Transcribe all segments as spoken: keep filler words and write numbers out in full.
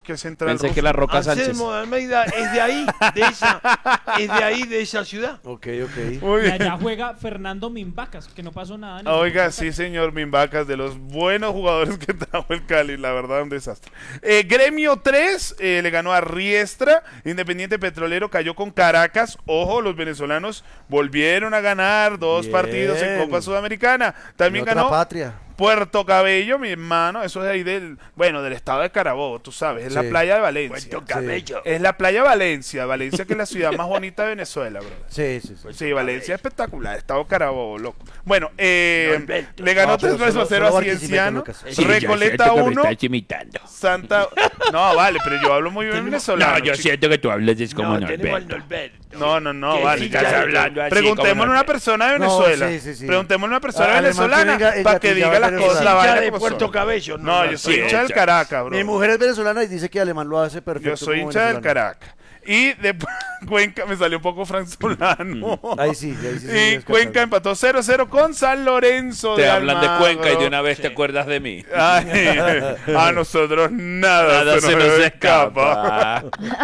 ¿Qué central Pensé ruso? que la Roca Sánchez. Anselmo de Almeida es de ahí, de esa, es de ahí, de esa ciudad. Ok, ok. Muy Y bien. allá juega Fernando Mimbacas, que no pasó nada. en el Oiga, fútbol. sí, señor Mimbacas, de los buenos jugadores que trajo el Cali, la verdad, un desastre. Eh, Gremio tres eh, le ganó a Riestra, Independiente Petrolero cayó con Caracas, ojo, los venezolanos volvieron a ganar dos Bien. partidos en Copa Sudamericana, también En otra ganó patria. Puerto Cabello, mi hermano, eso es ahí del, bueno, del estado de Carabobo, tú sabes, es la Sí. playa de Valencia. Puerto Cabello. Es la playa Valencia, Valencia que es la ciudad más bonita de Venezuela, bro. Sí, sí, sí. Sí, Valencia es espectacular, estado Carabobo, loco. Bueno, eh, Norberto. le ganó No, pero tres goles a solo- cero a solo Barquisimeto, Cienciano, Lucas. Sí, Recoleta uno, imitando. Santa... No, vale, pero yo hablo muy bien Tenemos- venezolano. No, yo chico. siento que tú hablas es como No, tenemos al Norberto. Norberto. No, no, no, Que vale. sí, ya ya sé. hablando así Preguntémosle como a una Norberto. persona de No, Venezuela. sí, sí, sí. Preguntémosle a una persona Ah, alemán que venezolana venga en para la que que diga llama las venezolano. cosas, la Hincha vaina de como Puerto son. Cabello. No, yo soy sí, hincha del sí. Caracas, bro. Mi mujer es venezolana y dice que Alemán lo hace perfecto. Yo soy como hincha del venezolano. Caracas. Y de Cuenca me salió un poco franzolano. Ahí sí, ahí sí. sí, Y es Cuenca capaz. empató cero cero con San Lorenzo Te de hablan de Almagro. Cuenca y de una vez Sí. te acuerdas de mí. Ay, a nosotros nada, Nada se nos escapa.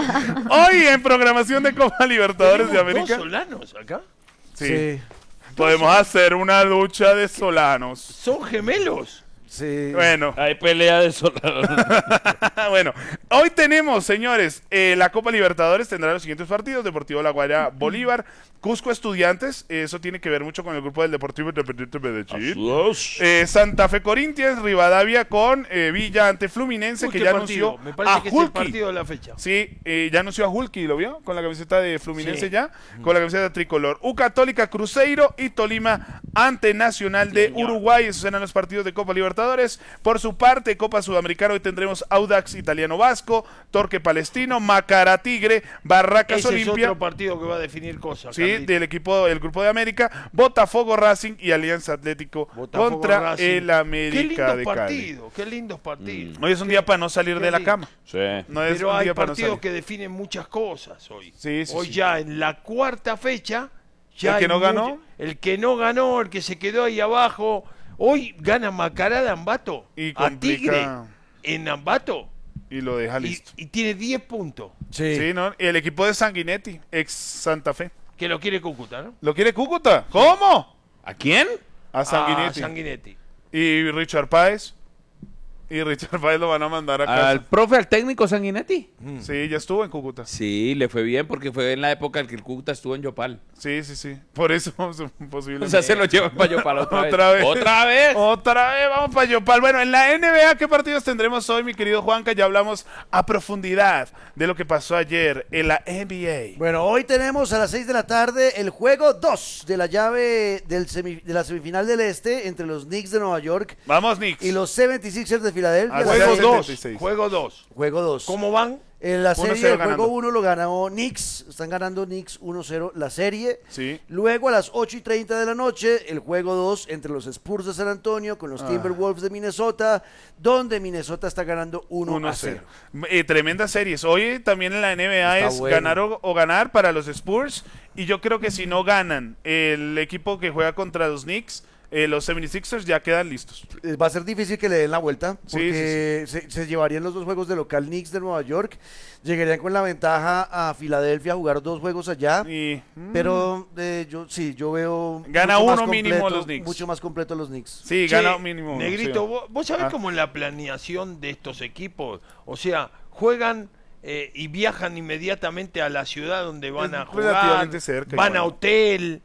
Hoy en programación de Copa Libertadores de ¿Tenemos América dos solanos acá? sí, Sí, podemos hacer una lucha de solanos. ¿Son gemelos? sí. Bueno, Hay pelea de solano. bueno, hoy tenemos, señores, eh, la Copa Libertadores tendrá los siguientes partidos: Deportivo La Guaira, Bolívar, Cusco Estudiantes, eso tiene que ver mucho con el grupo del Deportivo Independiente Medellín. Eh, Santa Fe Corinthians, Rivadavia con eh, Villa ante Fluminense, Uy, que qué ya partido. anunció Me parece a que es el Hulky. partido de la fecha. Sí, eh, ya anunció a Hulky, ¿lo vio? Con la camiseta de Fluminense Sí. ya, con la camiseta tricolor. U Católica, Cruzeiro y Tolima ante Nacional de Señor. Uruguay. Esos serán los partidos de Copa Libertadores. Por su parte, Copa Sudamericana, hoy tendremos Audax Italiano Vasco, Torque Palestino, Macará Tigre, Barracas Ese es Olimpia. otro partido que va a definir cosas. Sí, Carlito. del equipo del Grupo de América, Botafogo Racing y Alianza Atlético Botafogo, contra Racing. el Qué América lindos de Cali. partidos, qué lindos partidos. Hoy es un día para no salir Qué de la lindo. cama. Sí. No es Pero un hay día para no partidos salir. que definen muchas cosas hoy. Sí, sí, hoy sí. ya en la cuarta fecha, ya ¿El que hay no ganó? mucho- el que no ganó, el que se quedó ahí abajo. Hoy gana Macará de Ambato Y a complica- Tigre en Ambato Y lo deja y, listo. y tiene diez puntos. Sí. Sí, ¿no? Y el equipo de Sanguinetti, ex Santa Fe. Que lo quiere Cúcuta, ¿no? ¿Lo quiere Cúcuta? ¿Cómo? ¿A quién? A Sanguinetti. Ah, Sanguinetti. Y Richard Páez. Y Richard Páez lo van a mandar a casa. ¿Al profe, al técnico Sanguinetti? Sí, ya estuvo en Cúcuta. Sí, le fue bien porque fue en la época en que el Cúcuta estuvo en Yopal. Sí, sí, sí. Por eso es posible. O sea, se lo llevan para Yopal otra vez. Otra vez. ¿Otra vez? Otra vez, vamos para Yopal. Bueno, en la N B A, ¿qué partidos tendremos hoy, mi querido Juanca? Ya hablamos a profundidad de lo que pasó ayer en la N B A. Bueno, hoy tenemos a las seis de la tarde el juego dos de la llave del semi- de la semifinal del Este entre los Knicks de Nueva York Vamos, Knicks. y los setenta y seis ers de Filadelfia. Ah, La Juego seis, serie- dos. setenta y seis. Juego dos. Juego dos. ¿Cómo van? En la uno serie, cero el juego ganando. uno lo ganó Knicks, están ganando Knicks uno cero la serie. Sí. Luego a las ocho y treinta de la noche, el juego dos entre los Spurs de San Antonio con los Ah. Timberwolves de Minnesota, donde Minnesota está ganando uno uno a a cero. cero. Eh, tremendas series. Hoy también en la N B A Está es bueno. ganar o, o ganar para los Spurs. Y yo creo que si no ganan el equipo que juega contra los Knicks, eh, los setenta y seis ers ya quedan listos. Eh, Va a ser difícil que le den la vuelta, Sí, porque Se, se llevarían los dos juegos de local Knicks de Nueva York, llegarían con la ventaja a Filadelfia a jugar dos juegos allá, Y, mm, pero eh, yo sí, yo veo Gana mucho más uno mínimo completo- los Knicks. mucho más completo los Knicks. sí, Che, gana un mínimo. Negrito, sí. vos, vos sabés Ah. cómo es la planeación de estos equipos. O sea, juegan eh, y viajan inmediatamente a la ciudad donde van Es a jugar, relativamente cerca, van igual. a hotel.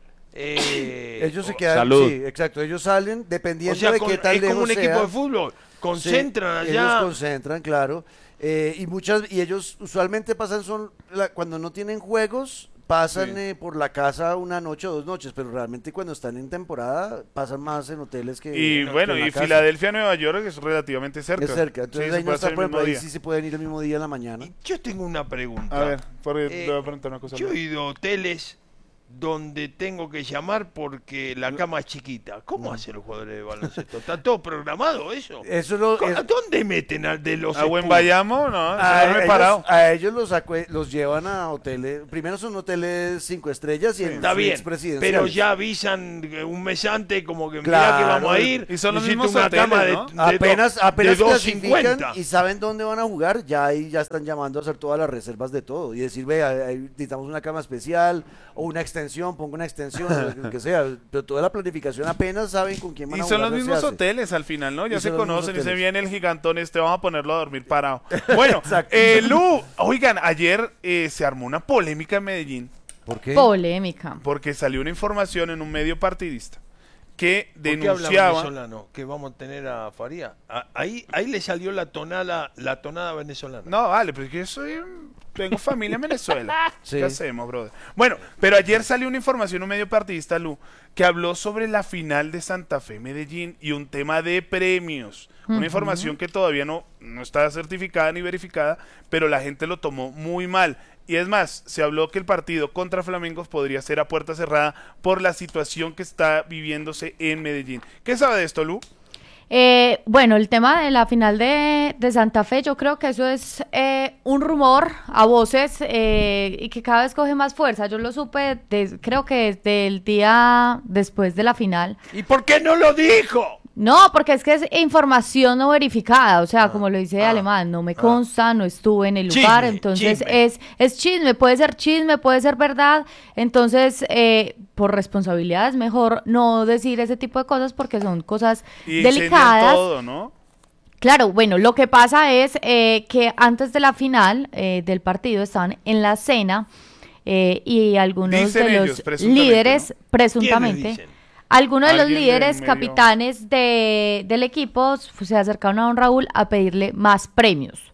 eh, Ellos se o- quedan, Salud. sí, exacto, ellos salen O dependiendo sea, de con- qué tal es como un lejos equipo sea. de fútbol. Concentran Sí, Ellos allá. concentran, claro. Eh, y muchas y ellos usualmente pasan son la- cuando no tienen juegos pasan Sí. eh, por la casa una noche o dos noches, pero realmente cuando están en temporada pasan más en hoteles que Y que bueno, en la y casa. Filadelfia, Nueva York es relativamente cerca. Es cerca, Sí, entonces se ahí no puede está hacer el por ejemplo, mismo ahí día. sí se pueden ir el mismo día en la mañana. Y yo tengo una pregunta. A ver, por, Eh, le voy a preguntar una cosa. Yo he ido a hoteles donde tengo que llamar porque la cama es chiquita. ¿Cómo hacen los jugadores de baloncesto? ¿Está todo programado eso? Eso lo, ¿Cómo- es- ¿Dónde meten al de los A buen Spurs? Bayamo, no, se a, duerme ellos, parado. a ellos los, acue- los llevan a hoteles, primero son hoteles cinco estrellas y en Está bien, suites presidenciales. pero ya avisan eh, un mes antes como que Claro. mira que vamos a ir. Y son los necesito mismos una hoteles, cama de, ¿no? de do- Apenas, apenas de clasifican doscientos cincuenta. y saben dónde van a jugar, ya ahí ya están llamando a hacer todas las reservas de todo y decir, vea, ahí necesitamos una cama especial o una extensión, pongo una extensión, o lo que sea, pero toda la planificación apenas saben con quién van Y a son jugar. los ya se mismos hace. hoteles al final, ¿no? Ya Y se son los mismos conocen y se hoteles. viene el gigantón este, vamos a ponerlo a dormir parado. Bueno, Exacto. eh, Lu, oigan, ayer eh, se armó una polémica en Medellín ¿Por qué? Polémica. porque salió una información en un medio partidista que ¿Por qué habla denunciaba... venezolano? Que vamos a tener a Faría. A- ahí, ahí le salió la tonada, la tonada venezolana. No, vale, pero es que yo soy... Tengo familia en Venezuela. Sí. ¿Qué hacemos, brother? Bueno, pero ayer salió una información en un medio partidista, Lu, que habló sobre la final de Santa Fe-Medellín y un tema de premios. Una información que todavía no, no está certificada ni verificada, pero la gente lo tomó muy mal. Y es más, se habló que el partido contra Flamengo podría ser a puerta cerrada por la situación que está viviéndose en Medellín. ¿Qué sabe de esto, Lu? Eh, bueno, el tema de la final de, de Santa Fe, yo creo que eso es eh, un rumor a voces eh, y que cada vez coge más fuerza. Yo lo supe, des- creo que desde el día después de la final. ¿Y por qué no lo dijo? No, porque es que es información no verificada, o sea, como lo dice ah, Alemán, no me consta, no estuve en el lugar, Chisme, entonces chisme. es es chisme, puede ser chisme, puede ser verdad, entonces eh, por responsabilidad es mejor no decir ese tipo de cosas porque son cosas Y incendian delicadas. todo, ¿no? Claro, bueno, lo que pasa es eh, que antes de la final eh, del partido estaban en la cena eh, y algunos Dicen de ellos, los presuntamente, líderes, ¿no? presuntamente, ¿Quiénes dicen? algunos de los Alguien de líderes, medio- capitanes de, del equipo f- se acercaron a don Raúl a pedirle más premios.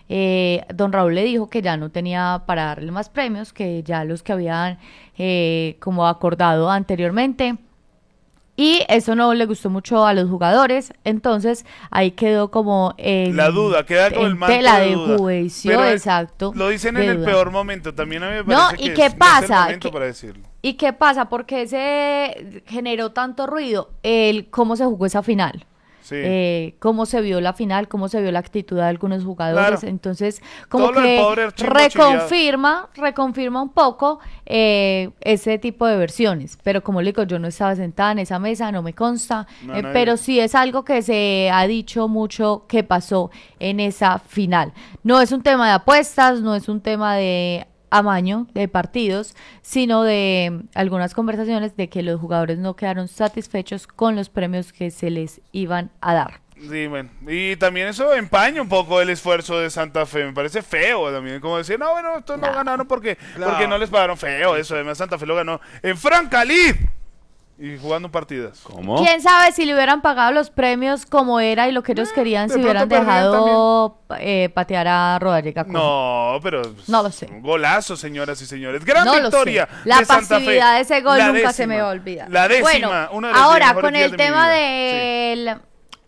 Eh, don Raúl le dijo que ya no tenía para darle más premios, que ya los que habían eh, como acordado anteriormente. Y eso no le gustó mucho a los jugadores, entonces ahí quedó como en, La duda, queda con en el manto tela de de duda. juicio, Pero, eh, exacto. Lo dicen de en el duda. peor momento, también a mí me No, parece ¿y que qué es- no es el pasa? momento ¿Qué- para decirlo. ¿Y qué pasa? ¿Por qué se generó tanto ruido? El cómo se jugó esa final. Sí. Eh, cómo se vio la final, cómo se vio la actitud de algunos jugadores. Claro. Entonces, como Todo lo del que pobre Chimbo reconfirma, reconfirma un poco eh, ese tipo de versiones. Pero como le digo, yo no estaba sentada en esa mesa, no me consta, No, eh, nadie. pero sí es algo que se ha dicho mucho que pasó en esa final. No es un tema de apuestas, no es un tema de amaño de partidos, sino de algunas conversaciones de que los jugadores no quedaron satisfechos con los premios que se les iban a dar. Sí, bueno. Y también eso empaña un poco el esfuerzo de Santa Fe. Me parece feo también. Como decir, no, bueno, estos no, No. ganaron porque, Claro. porque no les pagaron. Feo eso. Además, Santa Fe lo ganó en Francalid. Y jugando partidas. ¿Cómo? ¿Quién sabe si le hubieran pagado los premios como era y lo que ellos querían, de si hubieran pronto perdían dejado eh, patear a Rodallega? No, pero... pues, No lo sé. Un golazo, señoras y señores. Gran No lo victoria sé. La de Santa Fe. pasividad de ese gol La nunca se décima. me va a olvidar. La décima. Bueno, uno de los ahora mejores con días el de mi tema vida. del,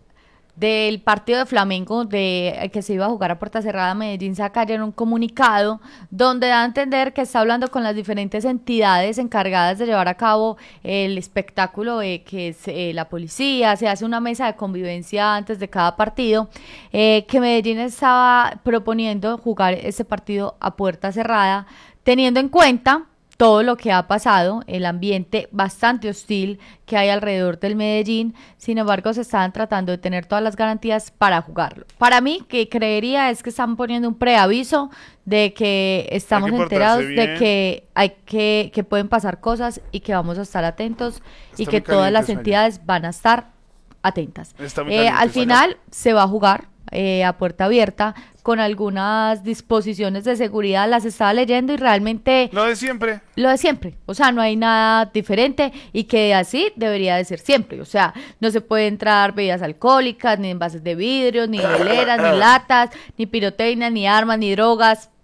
del partido de Flamengo, de que se iba a jugar a puerta cerrada, Medellín saca ayer un comunicado donde da a entender que está hablando con las diferentes entidades encargadas de llevar a cabo el espectáculo, eh, que es eh, la policía, se hace una mesa de convivencia antes de cada partido, eh, que Medellín estaba proponiendo jugar ese partido a puerta cerrada, teniendo en cuenta todo lo que ha pasado, el ambiente bastante hostil que hay alrededor del Medellín. Sin embargo, se estaban tratando de tener todas las garantías para jugarlo. Para mí, que creería es que están poniendo un preaviso de que estamos Hay que portarse enterados de bien. que hay que que pueden pasar cosas y que vamos a estar atentos y Está que muy todas caliente las eso allá. entidades van a estar atentas. Está muy Eh, caliente al eso allá. final se va a jugar eh, a puerta abierta con algunas disposiciones de seguridad, las estaba leyendo y realmente Lo de siempre. lo de siempre, o sea, no hay nada diferente y que así debería de ser siempre, o sea, no se puede entrar bebidas alcohólicas, ni envases de vidrio, ni hieleras, ni latas, ni pirotecnia, ni armas, ni drogas,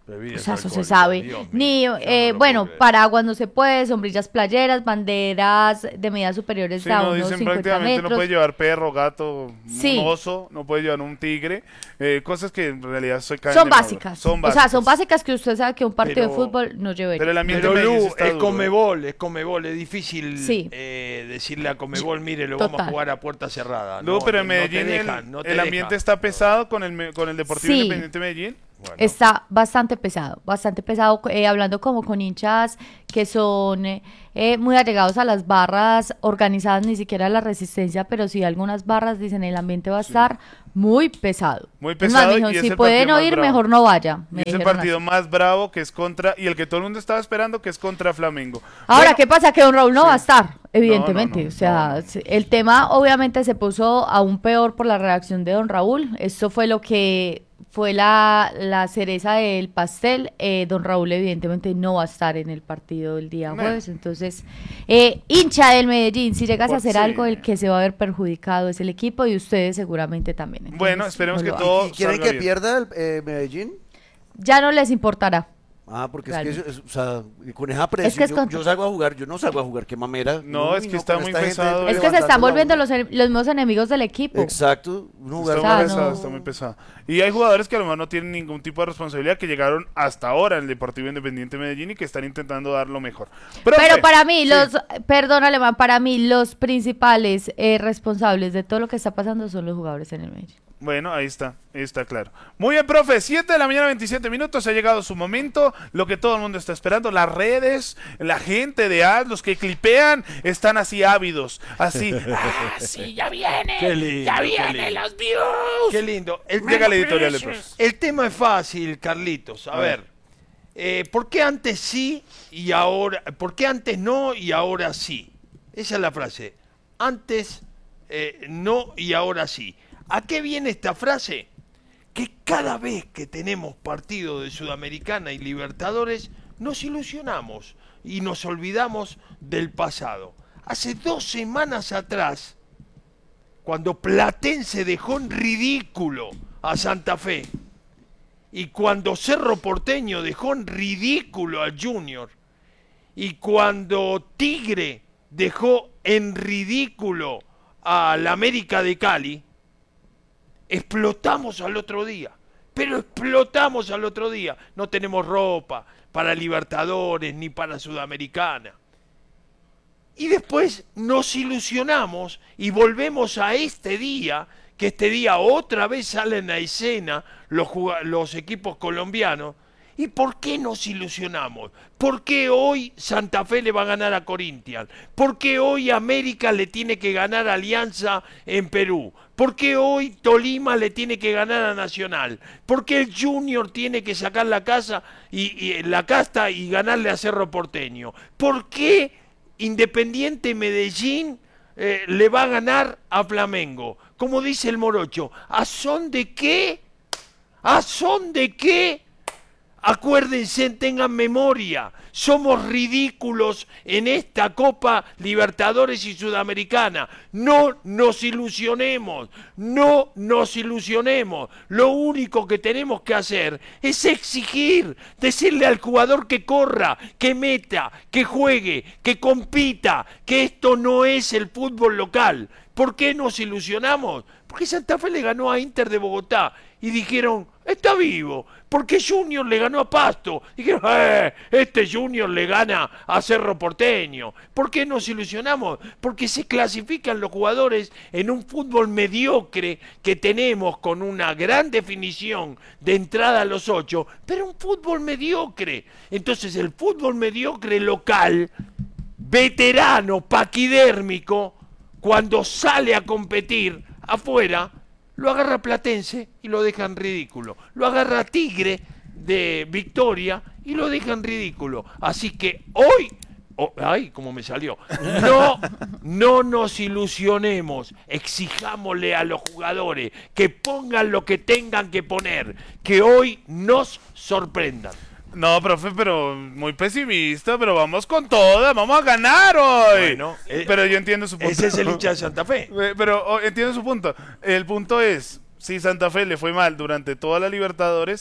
Bebidas O sea, eso se alcohólicas, sabe. Dios mío, Ni, yo no eh, lo bueno, puedo creer. paraguas no se puede, sombrillas playeras, banderas de medidas superiores Sí, a no, unos dicen cincuenta prácticamente no metros. puede llevar perro, gato, Sí. un oso, no puede llevar un tigre, eh, cosas que en realidad se caen Son de maduro. básicas. Son O básicas. sea, son básicas que usted sabe que un partido Pero- de fútbol no lleve. Pero el ambiente Pero en Medellín Lu, sí está es duro, ¿eh? Comebol, es Comebol, es difícil Sí. eh, decirle a Comebol, mire, lo vamos a Total. jugar a puerta cerrada. No, pero en no te Medellín el- dejan, no te el, ambiente dejan. está pesado con el, me- con el Deportivo Sí. Independiente de Medellín. Bueno, Está bastante pesado, bastante pesado, eh, hablando como con hinchas que son eh, eh, muy allegados a las barras organizadas, ni siquiera a la resistencia, pero sí algunas barras dicen el ambiente va a estar muy pesado. Muy Es más, pesado me dijo, y es si el pueden partido más oír, bravo. mejor no vaya. me Y es el dijeron partido así. más bravo que es contra, y el que todo el mundo estaba esperando que es contra Flamengo. Ahora, Bueno, ¿qué pasa? Que don Raúl no sí. va a estar, evidentemente. No, no, no, o sea, no, no. se- el tema obviamente se puso aún peor por la reacción de don Raúl. Esto fue lo que fue la, la cereza del pastel. Eh, don Raúl evidentemente no va a estar en el partido del día No. jueves. Entonces, eh, hincha del Medellín, si llegas a Por- hacer sí. algo, el que se va a ver perjudicado es el equipo y ustedes seguramente también. Entonces, Bueno, esperemos no que lo todo- hagan. ¿Y quieren salga que bien. pierda el eh, Medellín? Ya no les importará. Ah, porque Claro. es que, eso- es- o sea, con esa presión, Es que es yo, contra- yo salgo a jugar, yo no salgo a jugar, qué mamera. No, Uy, es que está con muy esta gente pesado. Es que se levantando están la volviendo una. los, en- los mismos enemigos del equipo. Exacto, uno jugar Está O sea, muy no- pesado, está muy pesado. Y hay jugadores que a lo mejor no tienen ningún tipo de responsabilidad, que llegaron hasta ahora al Deportivo Independiente de Medellín y que están intentando dar lo mejor. Profe, Pero para mí, sí. los, perdón Alemán, para mí los principales eh, responsables de todo lo que está pasando son los jugadores en el Medellín. Bueno, ahí está, ahí está claro. Muy bien, profe, siete de la mañana, veintisiete minutos, ha llegado su momento, lo que todo el mundo está esperando, las redes, la gente de A D, los que clipean, están así ávidos, así, ah, sí, ya viene, Qué lindo, ya qué vienen lindo. los views. Qué lindo. El, Llega la editorial de profe. el tema es fácil, Carlitos. A, A ver, ver. eh, ¿por qué antes sí y ahora, por qué antes no y ahora sí? Esa es la frase. Antes eh, no y ahora sí. ¿A qué viene esta frase? Que cada vez que tenemos partido de Sudamericana y Libertadores, nos ilusionamos y nos olvidamos del pasado. Hace dos semanas atrás, cuando Platense dejó en ridículo a Santa Fe y cuando Cerro Porteño dejó en ridículo al Junior y cuando Tigre dejó en ridículo al América de Cali, explotamos al otro día, pero explotamos al otro día. No tenemos ropa para Libertadores ni para Sudamericana. Y después nos ilusionamos y volvemos a este día, que este día otra vez salen a escena los, juga- los equipos colombianos. ¿Y por qué nos ilusionamos? ¿Por qué hoy Santa Fe le va a ganar a Corinthians? ¿Por qué hoy América le tiene que ganar a Alianza en Perú? ¿Por qué hoy Tolima le tiene que ganar a Nacional? ¿Por qué el Junior tiene que sacar la casa y, y la casta y ganarle a Cerro Porteño? ¿Por qué Independiente Medellín eh, le va a ganar a Flamengo? Como dice el morocho, ¿a son de qué? ¿A son de qué? Acuérdense, tengan memoria, somos ridículos en esta Copa Libertadores y Sudamericana. No nos ilusionemos, no nos ilusionemos. Lo único que tenemos que hacer es exigir, decirle al jugador que corra, que meta, que juegue, que compita, que esto no es el fútbol local. ¿Por qué nos ilusionamos? Porque Santa Fe le ganó a Inter de Bogotá y dijeron, está vivo. Porque Junior le ganó a Pasto. Dijeron, eh, este Junior le gana a Cerro Porteño. ¿Por qué nos ilusionamos? Porque se clasifican los jugadores en un fútbol mediocre que tenemos con una gran definición de entrada a los ocho, pero un fútbol mediocre. Entonces el fútbol mediocre local, veterano, paquidérmico, cuando sale a competir afuera, lo agarra Platense y lo deja en ridículo. Lo agarra Tigre de Victoria y lo deja en ridículo. Así que hoy, oh, ay, cómo me salió, no, no nos ilusionemos, exijámosle a los jugadores que pongan lo que tengan que poner, que hoy nos sorprendan. No, profe, pero muy pesimista, pero vamos con toda, vamos a ganar hoy. Bueno, eh, pero yo entiendo su punto. Ese es el hincha de Santa Fe. Eh, Pero oh, entiendo su punto. El punto es, si Santa Fe le fue mal durante toda la Libertadores,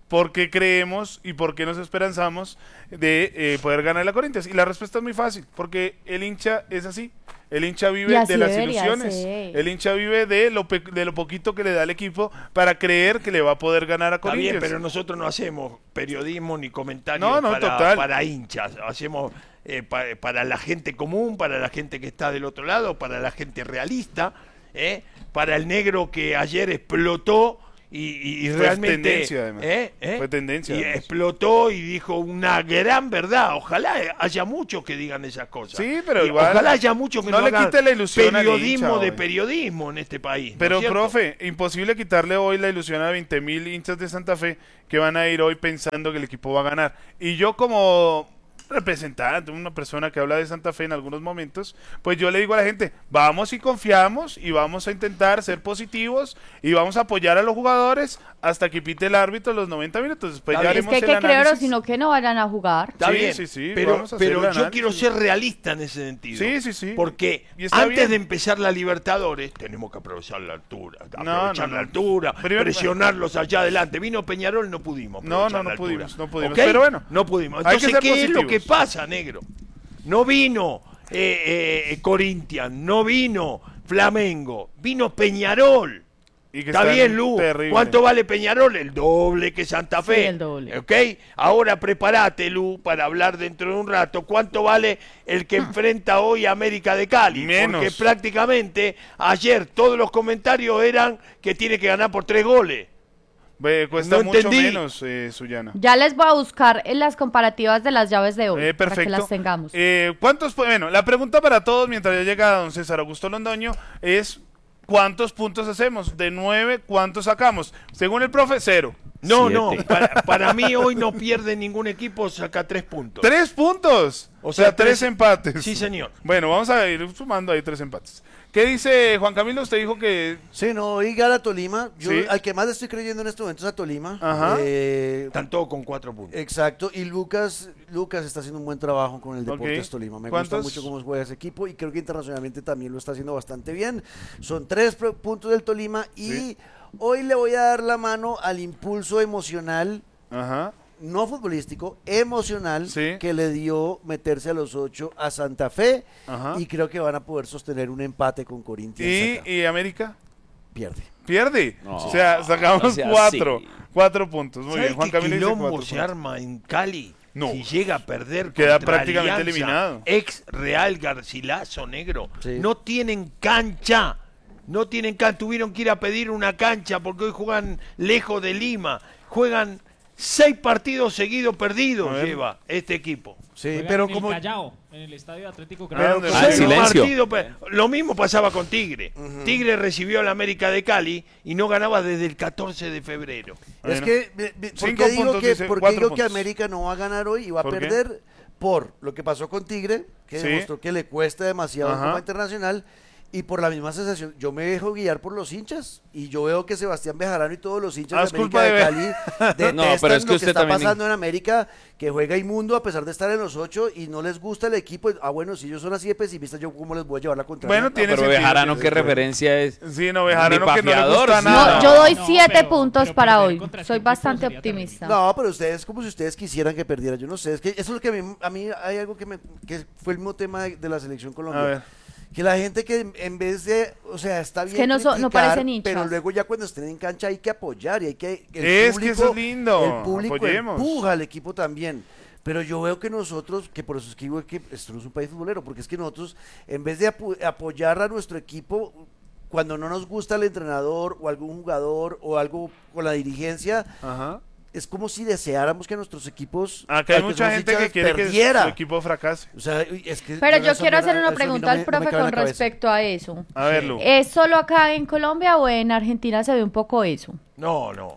por qué creemos y por qué nos esperanzamos de eh, poder ganar la Corinthians. Y la respuesta es muy fácil, porque el hincha es así. El hincha Y vive así de las debería ilusiones. ser. El hincha vive de lo, pe- de lo poquito que le da el equipo para creer que le va a poder ganar a Está Corinthians. bien, pero nosotros no hacemos periodismo ni comentarios No, no, para, total. para hinchas. Hacemos eh, pa- para la gente común, para la gente que está del otro lado, para la gente realista, ¿eh? Para el negro que ayer explotó y, y- y Fue realmente tendencia, además. ¿eh? ¿eh? Fue tendencia, y además. explotó y dijo una gran verdad. Ojalá haya muchos que digan esas cosas. Sí, pero Y igual ojalá haya muchos que no no, le hagan quite la ilusión al periodismo hincha, de hoy. periodismo en este país. ¿no Pero, es cierto? profe, imposible quitarle hoy la ilusión a veinte mil hinchas de Santa Fe que van a ir hoy pensando que el equipo va a ganar. Y yo como representante, una persona que habla de Santa Fe en algunos momentos, pues yo le digo a la gente, vamos y confiamos y vamos a intentar ser positivos y vamos a apoyar a los jugadores hasta que pite el árbitro los noventa minutos. Después Está ya bien. Es haremos que hay el que creerlo, análisis. sino que no vayan a jugar. Está Sí, bien, sí, sí, pero, vamos a hacer pero el yo análisis. quiero ser realista en ese sentido. Sí, sí, sí. Porque Y está antes bien. de empezar la Libertadores, tenemos que aprovechar la altura. Aprovechar No, no, no. la altura, Primero- presionarlos allá adelante. Vino Peñarol, no pudimos. No, aprovechar no, no la altura. pudimos, no pudimos. ¿Ok? Pero bueno, no pudimos. hay que Entonces, ser ¿qué es lo positivos. que pasa, negro? No vino eh, eh, Corinthians, no vino Flamengo, vino Peñarol. Y que Está están bien, Lu. terrible. ¿Cuánto vale Peñarol? El doble que Santa Fe. Sí, el doble. ¿Ok? Ahora prepárate, Lu, para hablar dentro de un rato. ¿Cuánto vale el que enfrenta hoy a América de Cali? Menos. Porque prácticamente ayer todos los comentarios eran que tiene que ganar por tres goles. Ve, cuesta No mucho entendí. menos, eh, Suyana. Ya les voy a buscar en las comparativas de las llaves de hoy Eh, para que perfecto. las tengamos. Eh, ¿Cuántos? pu- Bueno, la pregunta para todos mientras ya llega don César Augusto Londoño es ¿cuántos puntos hacemos? De nueve, ¿cuántos sacamos? Según el profe, cero. No, Siete. no. Para, para mí hoy no pierde ningún equipo, saca tres puntos. ¡Tres puntos! O sea, tres, empates. Sí, señor. Bueno, vamos a ir sumando ahí tres empates. ¿Qué dice Juan Camilo? Usted dijo que... Sí, no, hoy gana Tolima. Yo Sí. al que más le estoy creyendo en este momento es a Tolima. Ajá. Eh, Están todos con cuatro puntos. Exacto, y Lucas Lucas está haciendo un buen trabajo con el Deportes Ok. Tolima. Me ¿Cuántos? gusta mucho cómo juega ese equipo y creo que internacionalmente también lo está haciendo bastante bien. Son tres pro- puntos del Tolima y Sí. hoy le voy a dar la mano al impulso emocional, Ajá. no futbolístico, emocional, Sí. que le dio meterse a los ocho a Santa Fe Ajá. y creo que van a poder sostener un empate con Corinthians. ¿Y, acá. y América? Pierde. Pierde. No, o sea, sacamos no sea cuatro. así. Cuatro puntos. Muy ¿Sabe bien. Juan qué Camilo dice quilombo cuatro se puntos. arma en Cali? No. Si llega a perder Queda contra prácticamente Alianza, eliminado. Ex Real Garcilaso, negro. Sí. No tienen cancha. No tienen cancha. Tuvieron que ir a pedir una cancha porque hoy juegan lejos de Lima. Juegan seis partidos seguidos A perdidos ver. lleva este equipo. Sí, Juegan pero en como el Callao, en el Estadio Atlético Ah, Callao. ¿dónde? Pero Ah, seis silencio. partidos, pe- lo mismo pasaba con Tigre. Tigre recibió a la América de Cali y no ganaba desde el catorce de febrero. Es Bueno. que, me- me- ¿por Cinco qué digo, puntos, que, dice, por qué cuatro digo que puntos. América no va a ganar hoy y va a ¿Por qué? perder? Por lo que pasó con Tigre, que Sí. demostró que le cuesta demasiado en Ajá. Copa Internacional, y por la misma sensación. Yo me dejo guiar por los hinchas, y yo veo que Sebastián Bejarano y todos los Ah, hinchas es de culpa América de de, Be- Cali detestan No, pero es que lo que usted está también- pasando en América, que juega inmundo a pesar de estar en los ocho, y no les gusta el equipo. Ah, bueno, si ellos son así de pesimistas, ¿yo cómo les voy a llevar la contraria? Bueno, tiene Pero sentido, Bejarano, tiene ¿qué sentido. referencia es? Sí, no, Bejarano Ni que no le pafiador, gusta sí. nada. No, yo doy No, siete pero- puntos pero para perder hoy. contra este Soy equipo bastante sería optimista. No, pero ustedes, como si ustedes quisieran que perdiera. Yo no sé, es que eso es lo que a mí, a mí hay algo que, me, que fue el mismo tema de, de la selección A colombiana. ver. Que la gente que en- en vez de, o sea, está bien que no son- no criticar, parecen hinchas. pero luego ya cuando estén en cancha hay que apoyar y hay que el Es que eso es lindo. el público Apoyemos. empuja al equipo también. Pero yo veo que nosotros, que por eso es que digo que esto no es un país futbolero, porque es que nosotros, en vez de apu- apoyar a nuestro equipo, cuando no nos gusta el entrenador o algún jugador o algo con la dirigencia, Ajá. es como si deseáramos que nuestros equipos, Acá hay al que mucha somos gente hinchas, que quiere perdiera. que su equipo fracase. O sea, uy, es que Pero yo esa quiero hacer mierda- una eso a mí pregunta no al me- no me profe cabe en con la cabeza. respecto a eso. A ver, Lu. ¿Es solo acá en Colombia o en Argentina se ve un poco eso? No, no.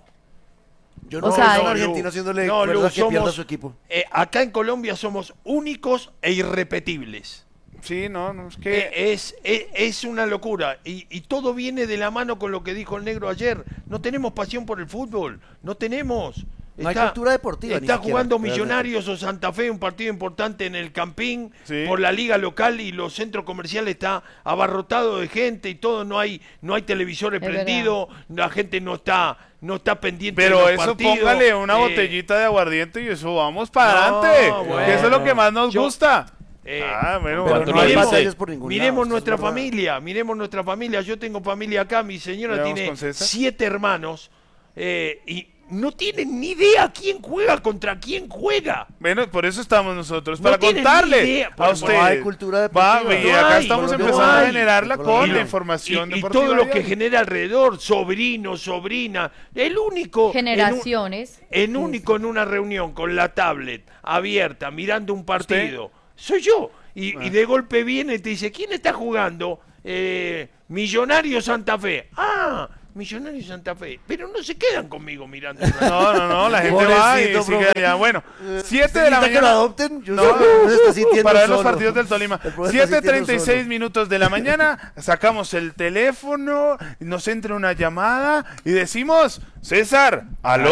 Yo O no sea, veo a un no, argentino Lu. haciéndole No, fuerza Lu, a que pierda somos- su equipo. Eh, acá en Colombia somos únicos e irrepetibles. Sí, no, no, es que... Eh, es, es, es una locura. Y, y todo viene de la mano con lo que dijo el negro ayer. No tenemos pasión por el fútbol. No tenemos. No hay cultura deportiva, ni Está siquiera, jugando realmente. Millonarios o Santa Fe, un partido importante en el Campín, Sí. por la liga local, y los centros comerciales está abarrotado de gente y todo, no hay no hay televisores Es prendidos, la gente no está no está pendiente de Pero los eso partidos. póngale una Eh, botellita de aguardiente y eso vamos para No, adelante. bueno. Que eso es lo que más nos Yo- gusta. eh, ah, bueno, pero ¿cuánto no hay le dice? batallas por ningún Miremos lado, nuestra eso es verdad. familia, miremos nuestra familia. Yo tengo familia acá, mi señora ¿Ya vamos tiene con César? siete hermanos eh, y no tienen ni idea quién juega contra quién juega. Bueno, por eso estamos nosotros, No para tienen contarle ni idea, a porque ustedes. no hay cultura Va, deportiva. y No acá hay, estamos no empezando hay. a generarla con Colombia. la información y, y deportiva. todo lo que diaria. genera alrededor, sobrino, sobrina, el único en un- Generaciones. en único en una reunión con la tablet abierta, mirando un partido, soy yo. Y, Ah. y de golpe viene y te dice, ¿quién está jugando? Eh, Millonario Santa Fe. Ah, Millonario Santa Fe. Pero no se quedan conmigo mirando. No, no, no, la gente va y Pobrecito, sigue profe. allá. Bueno, Eh, siete de la ¿necesita que lo mañana. adopten? Yo No, sé que el profe se está sintiendo para ver los solo. partidos del Tolima. El profe está siete sintiendo treinta y seis solo. minutos de la mañana, sacamos el teléfono, nos entra una llamada y decimos, César,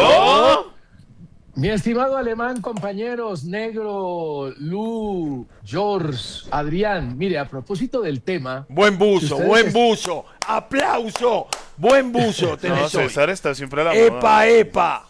¿aló? Mi estimado alemán, compañeros, Negro, Lu, George, Adrián, mire, a propósito del tema, Buen buzo, Ustedes buen es- buzo. Aplauso. Buen buzo No, tenés hoy. César está siempre a la Epa, moda. epa.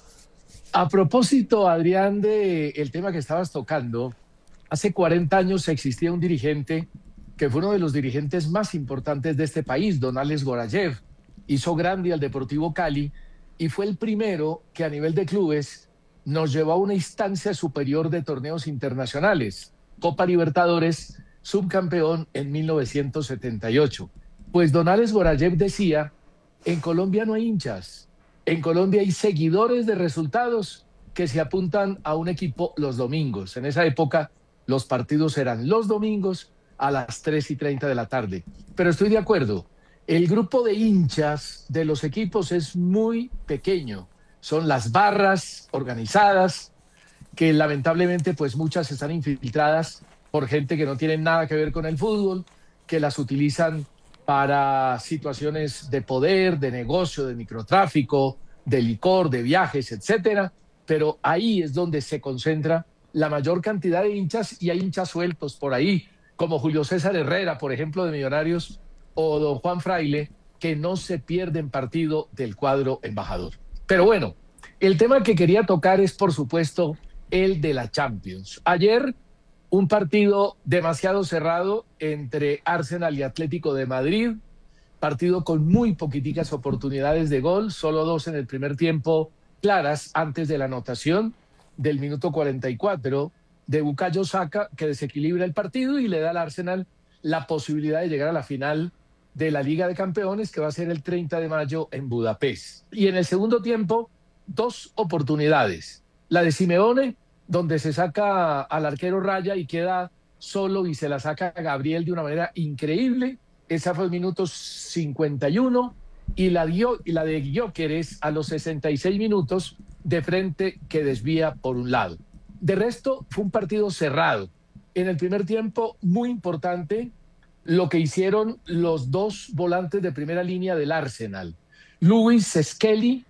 a propósito, Adrián, de el tema que estabas tocando, hace cuarenta años existía un dirigente que fue uno de los dirigentes más importantes de este país, don Alex Gorayev, hizo grande al Deportivo Cali y fue el primero que a nivel de clubes nos llevó a una instancia superior de torneos internacionales, Copa Libertadores, subcampeón en mil novecientos setenta y ocho. Pues don Alex Gorayev decía, en Colombia no hay hinchas, en Colombia hay seguidores de resultados que se apuntan a un equipo los domingos. En esa época los partidos eran los domingos a las tres y treinta de la tarde. Pero estoy de acuerdo, el grupo de hinchas de los equipos es muy pequeño. Son las barras organizadas, que lamentablemente pues muchas están infiltradas por gente que no tiene nada que ver con el fútbol, que las utilizan para situaciones de poder, de negocio, de microtráfico, de licor, de viajes, etcétera. Pero ahí es donde se concentra la mayor cantidad de hinchas y hay hinchas sueltos por ahí, como Julio César Herrera, por ejemplo, de Millonarios, o don Juan Fraile, que no se pierden partido del cuadro embajador. Pero bueno, el tema que quería tocar es, por supuesto, el de la Champions. Ayer, un partido demasiado cerrado entre Arsenal y Atlético de Madrid, partido con muy poquiticas oportunidades de gol, solo dos en el primer tiempo claras antes de la anotación del minuto cuarenta y cuatro de Bukayo Saka, que desequilibra el partido y le da al Arsenal la posibilidad de llegar a la final de la Liga de Campeones, que va a ser el treinta de mayo en Budapest. Y en el segundo tiempo, dos oportunidades. La de Simeone, donde se saca al arquero Raya y queda solo y se la saca a Gabriel de una manera increíble. Esa fue el minuto cincuenta y uno. Y la, dio, y la de Gyökeres a los sesenta y seis minutos de frente, que desvía por un lado. De resto, fue un partido cerrado. En el primer tiempo, muy importante lo que hicieron los dos volantes de primera línea del Arsenal, Luis Skelly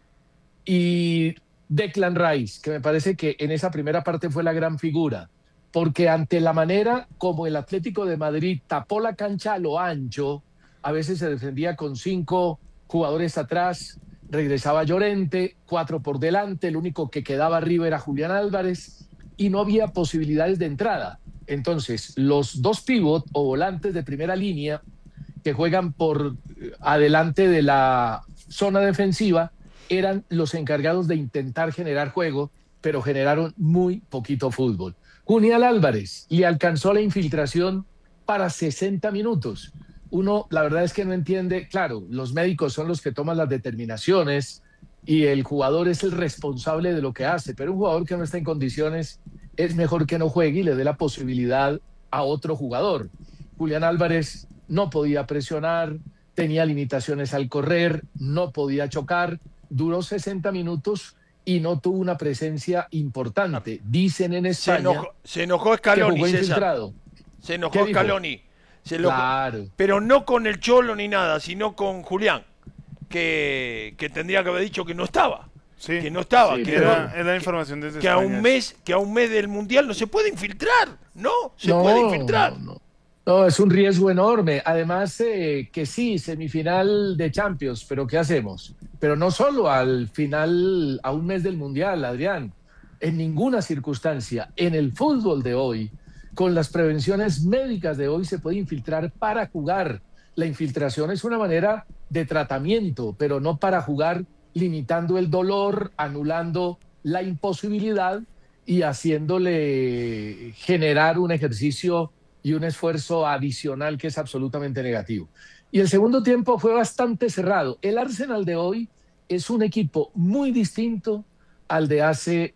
y Declan Rice, que me parece que en esa primera parte fue la gran figura, porque ante la manera como el Atlético de Madrid tapó la cancha a lo ancho, a veces se defendía con cinco jugadores atrás, regresaba Llorente, cuatro por delante, el único que quedaba arriba era Julián Álvarez y no había posibilidades de entrada. Entonces, los dos pivot o volantes de primera línea que juegan por adelante de la zona defensiva eran los encargados de intentar generar juego, pero generaron muy poquito fútbol. Julián Álvarez le alcanzó la infiltración para sesenta minutos. Uno, la verdad es que no entiende, claro, los médicos son los que toman las determinaciones y el jugador es el responsable de lo que hace, pero un jugador que no está en condiciones es mejor que no juegue y le dé la posibilidad a otro jugador. Julián Álvarez no podía presionar, tenía limitaciones al correr, no podía chocar, duró sesenta minutos y no tuvo una presencia importante. Dicen en Se España enojó, se enojó que Scaloni, jugó César. infiltrado. Se ¿Qué enojó dijo? Scaloni. Se enojó. Claro. Pero no con el Cholo ni nada, sino con Julián, que, que tendría que haber dicho que no estaba. Sí. que no estaba, Sí, que, Que pero- era, era la información desde que a España. un mes, que a un mes del mundial no se puede infiltrar, ¿no? Se No, puede infiltrar. no, no. No, es un riesgo enorme. Además, eh, que sí, semifinal de Champions, pero ¿qué hacemos? Pero no solo al final, a un mes del Mundial, Adrián. En ninguna circunstancia, en el fútbol de hoy, con las prevenciones médicas de hoy, se puede infiltrar para jugar. La infiltración es una manera de tratamiento, pero no para jugar limitando el dolor, anulando la imposibilidad y haciéndole generar un ejercicio y un esfuerzo adicional que es absolutamente negativo. Y el segundo tiempo fue bastante cerrado. El Arsenal de hoy es un equipo muy distinto al de hace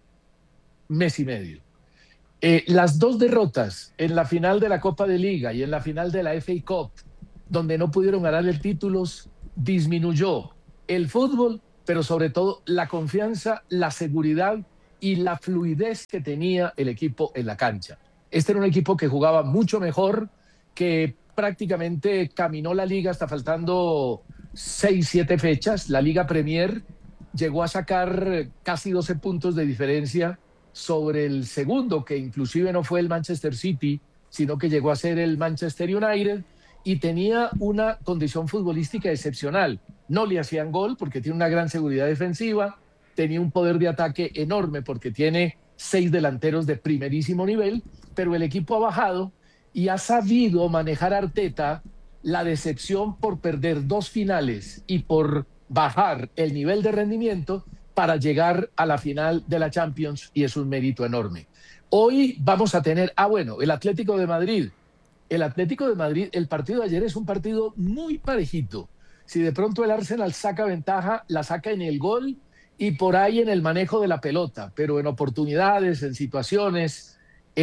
mes y medio. Eh, las dos derrotas en la final de la Copa de Liga y en la final de la F A Cup, donde no pudieron ganar el título, disminuyó el fútbol, pero sobre todo la confianza, la seguridad y la fluidez que tenía el equipo en la cancha. Este era un equipo que jugaba mucho mejor, que prácticamente caminó la liga hasta faltando seis, siete fechas. La Liga Premier llegó a sacar casi doce puntos de diferencia sobre el segundo, que inclusive no fue el Manchester City, sino que llegó a ser el Manchester United, y tenía una condición futbolística excepcional. No le hacían gol porque tiene una gran seguridad defensiva, tenía un poder de ataque enorme porque tiene seis delanteros de primerísimo nivel, pero el equipo ha bajado y ha sabido manejar Arteta la decepción por perder dos finales y por bajar el nivel de rendimiento para llegar a la final de la Champions, y es un mérito enorme. Hoy vamos a tener, ah bueno, el Atlético de Madrid. El Atlético de Madrid, el partido de ayer es un partido muy parejito. Si de pronto el Arsenal saca ventaja, la saca en el gol y por ahí en el manejo de la pelota, pero en oportunidades, en situaciones,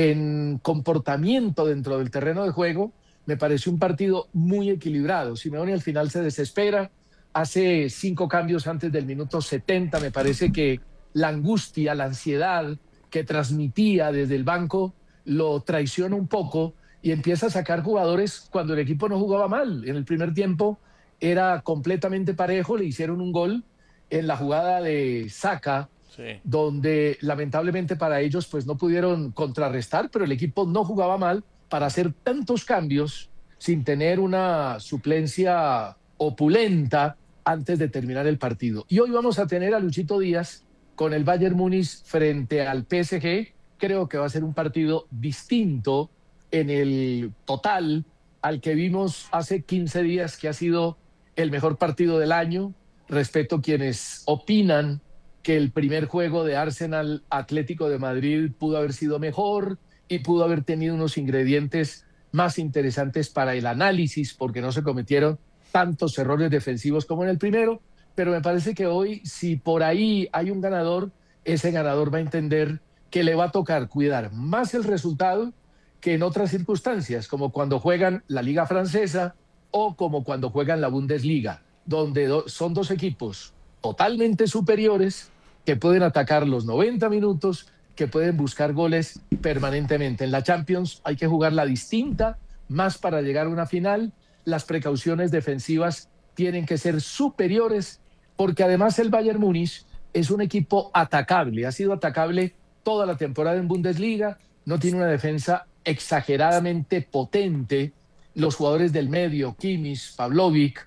en comportamiento dentro del terreno de juego, me pareció un partido muy equilibrado. Simeone al final se desespera, hace cinco cambios antes del minuto setenta. Me parece que la angustia, la ansiedad que transmitía desde el banco lo traiciona un poco y empieza a sacar jugadores cuando el equipo no jugaba mal. En el primer tiempo era completamente parejo, le hicieron un gol en la jugada de Saka, Sí. donde lamentablemente para ellos pues no pudieron contrarrestar, pero el equipo no jugaba mal para hacer tantos cambios sin tener una suplencia opulenta antes de terminar el partido. Y hoy vamos a tener a Luchito Díaz con el Bayern Múnich frente al P S G. Creo que va a ser un partido distinto en el total al que vimos hace quince días, que ha sido el mejor partido del año. Respeto a quienes opinan que el primer juego de Arsenal Atlético de Madrid pudo haber sido mejor y pudo haber tenido unos ingredientes más interesantes para el análisis, porque no se cometieron tantos errores defensivos como en el primero. Pero me parece que hoy, si por ahí hay un ganador, ese ganador va a entender que le va a tocar cuidar más el resultado que en otras circunstancias, como cuando juegan la Liga Francesa o como cuando juegan la Bundesliga, donde do- son dos equipos totalmente superiores que pueden atacar los noventa minutos, que pueden buscar goles permanentemente. En la Champions hay que jugarla distinta, más para llegar a una final. Las precauciones defensivas tienen que ser superiores, porque además el Bayern Múnich es un equipo atacable, ha sido atacable toda la temporada en Bundesliga, no tiene una defensa exageradamente potente. Los jugadores del medio, Kimmich, Pavlovic,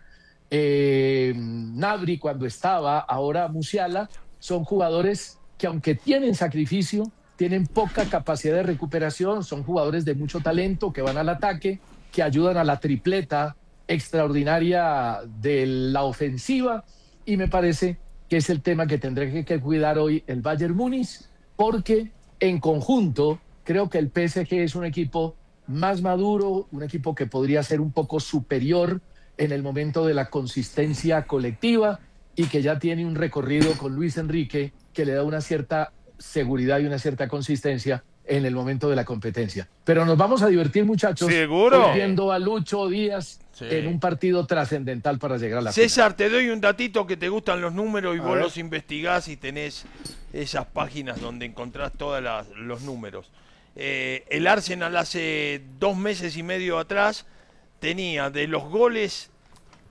eh, Gnabry cuando estaba, ahora Musiala, son jugadores que aunque tienen sacrificio, tienen poca capacidad de recuperación, son jugadores de mucho talento que van al ataque, que ayudan a la tripleta extraordinaria de la ofensiva, y me parece que es el tema que tendrá que, que cuidar hoy el Bayern Múnich, porque en conjunto creo que el P S G es un equipo más maduro, un equipo que podría ser un poco superior en el momento de la consistencia colectiva y que ya tiene un recorrido con Luis Enrique que le da una cierta seguridad y una cierta consistencia en el momento de la competencia. Pero nos vamos a divertir, muchachos. Seguro. Hoy viendo a Lucho Díaz Sí. en un partido trascendental para llegar a la César, te doy un datito que te gustan los números y A vos ver. los investigás y tenés esas páginas donde encontrás todos los números. Eh, el Arsenal hace dos meses y medio atrás tenía de los goles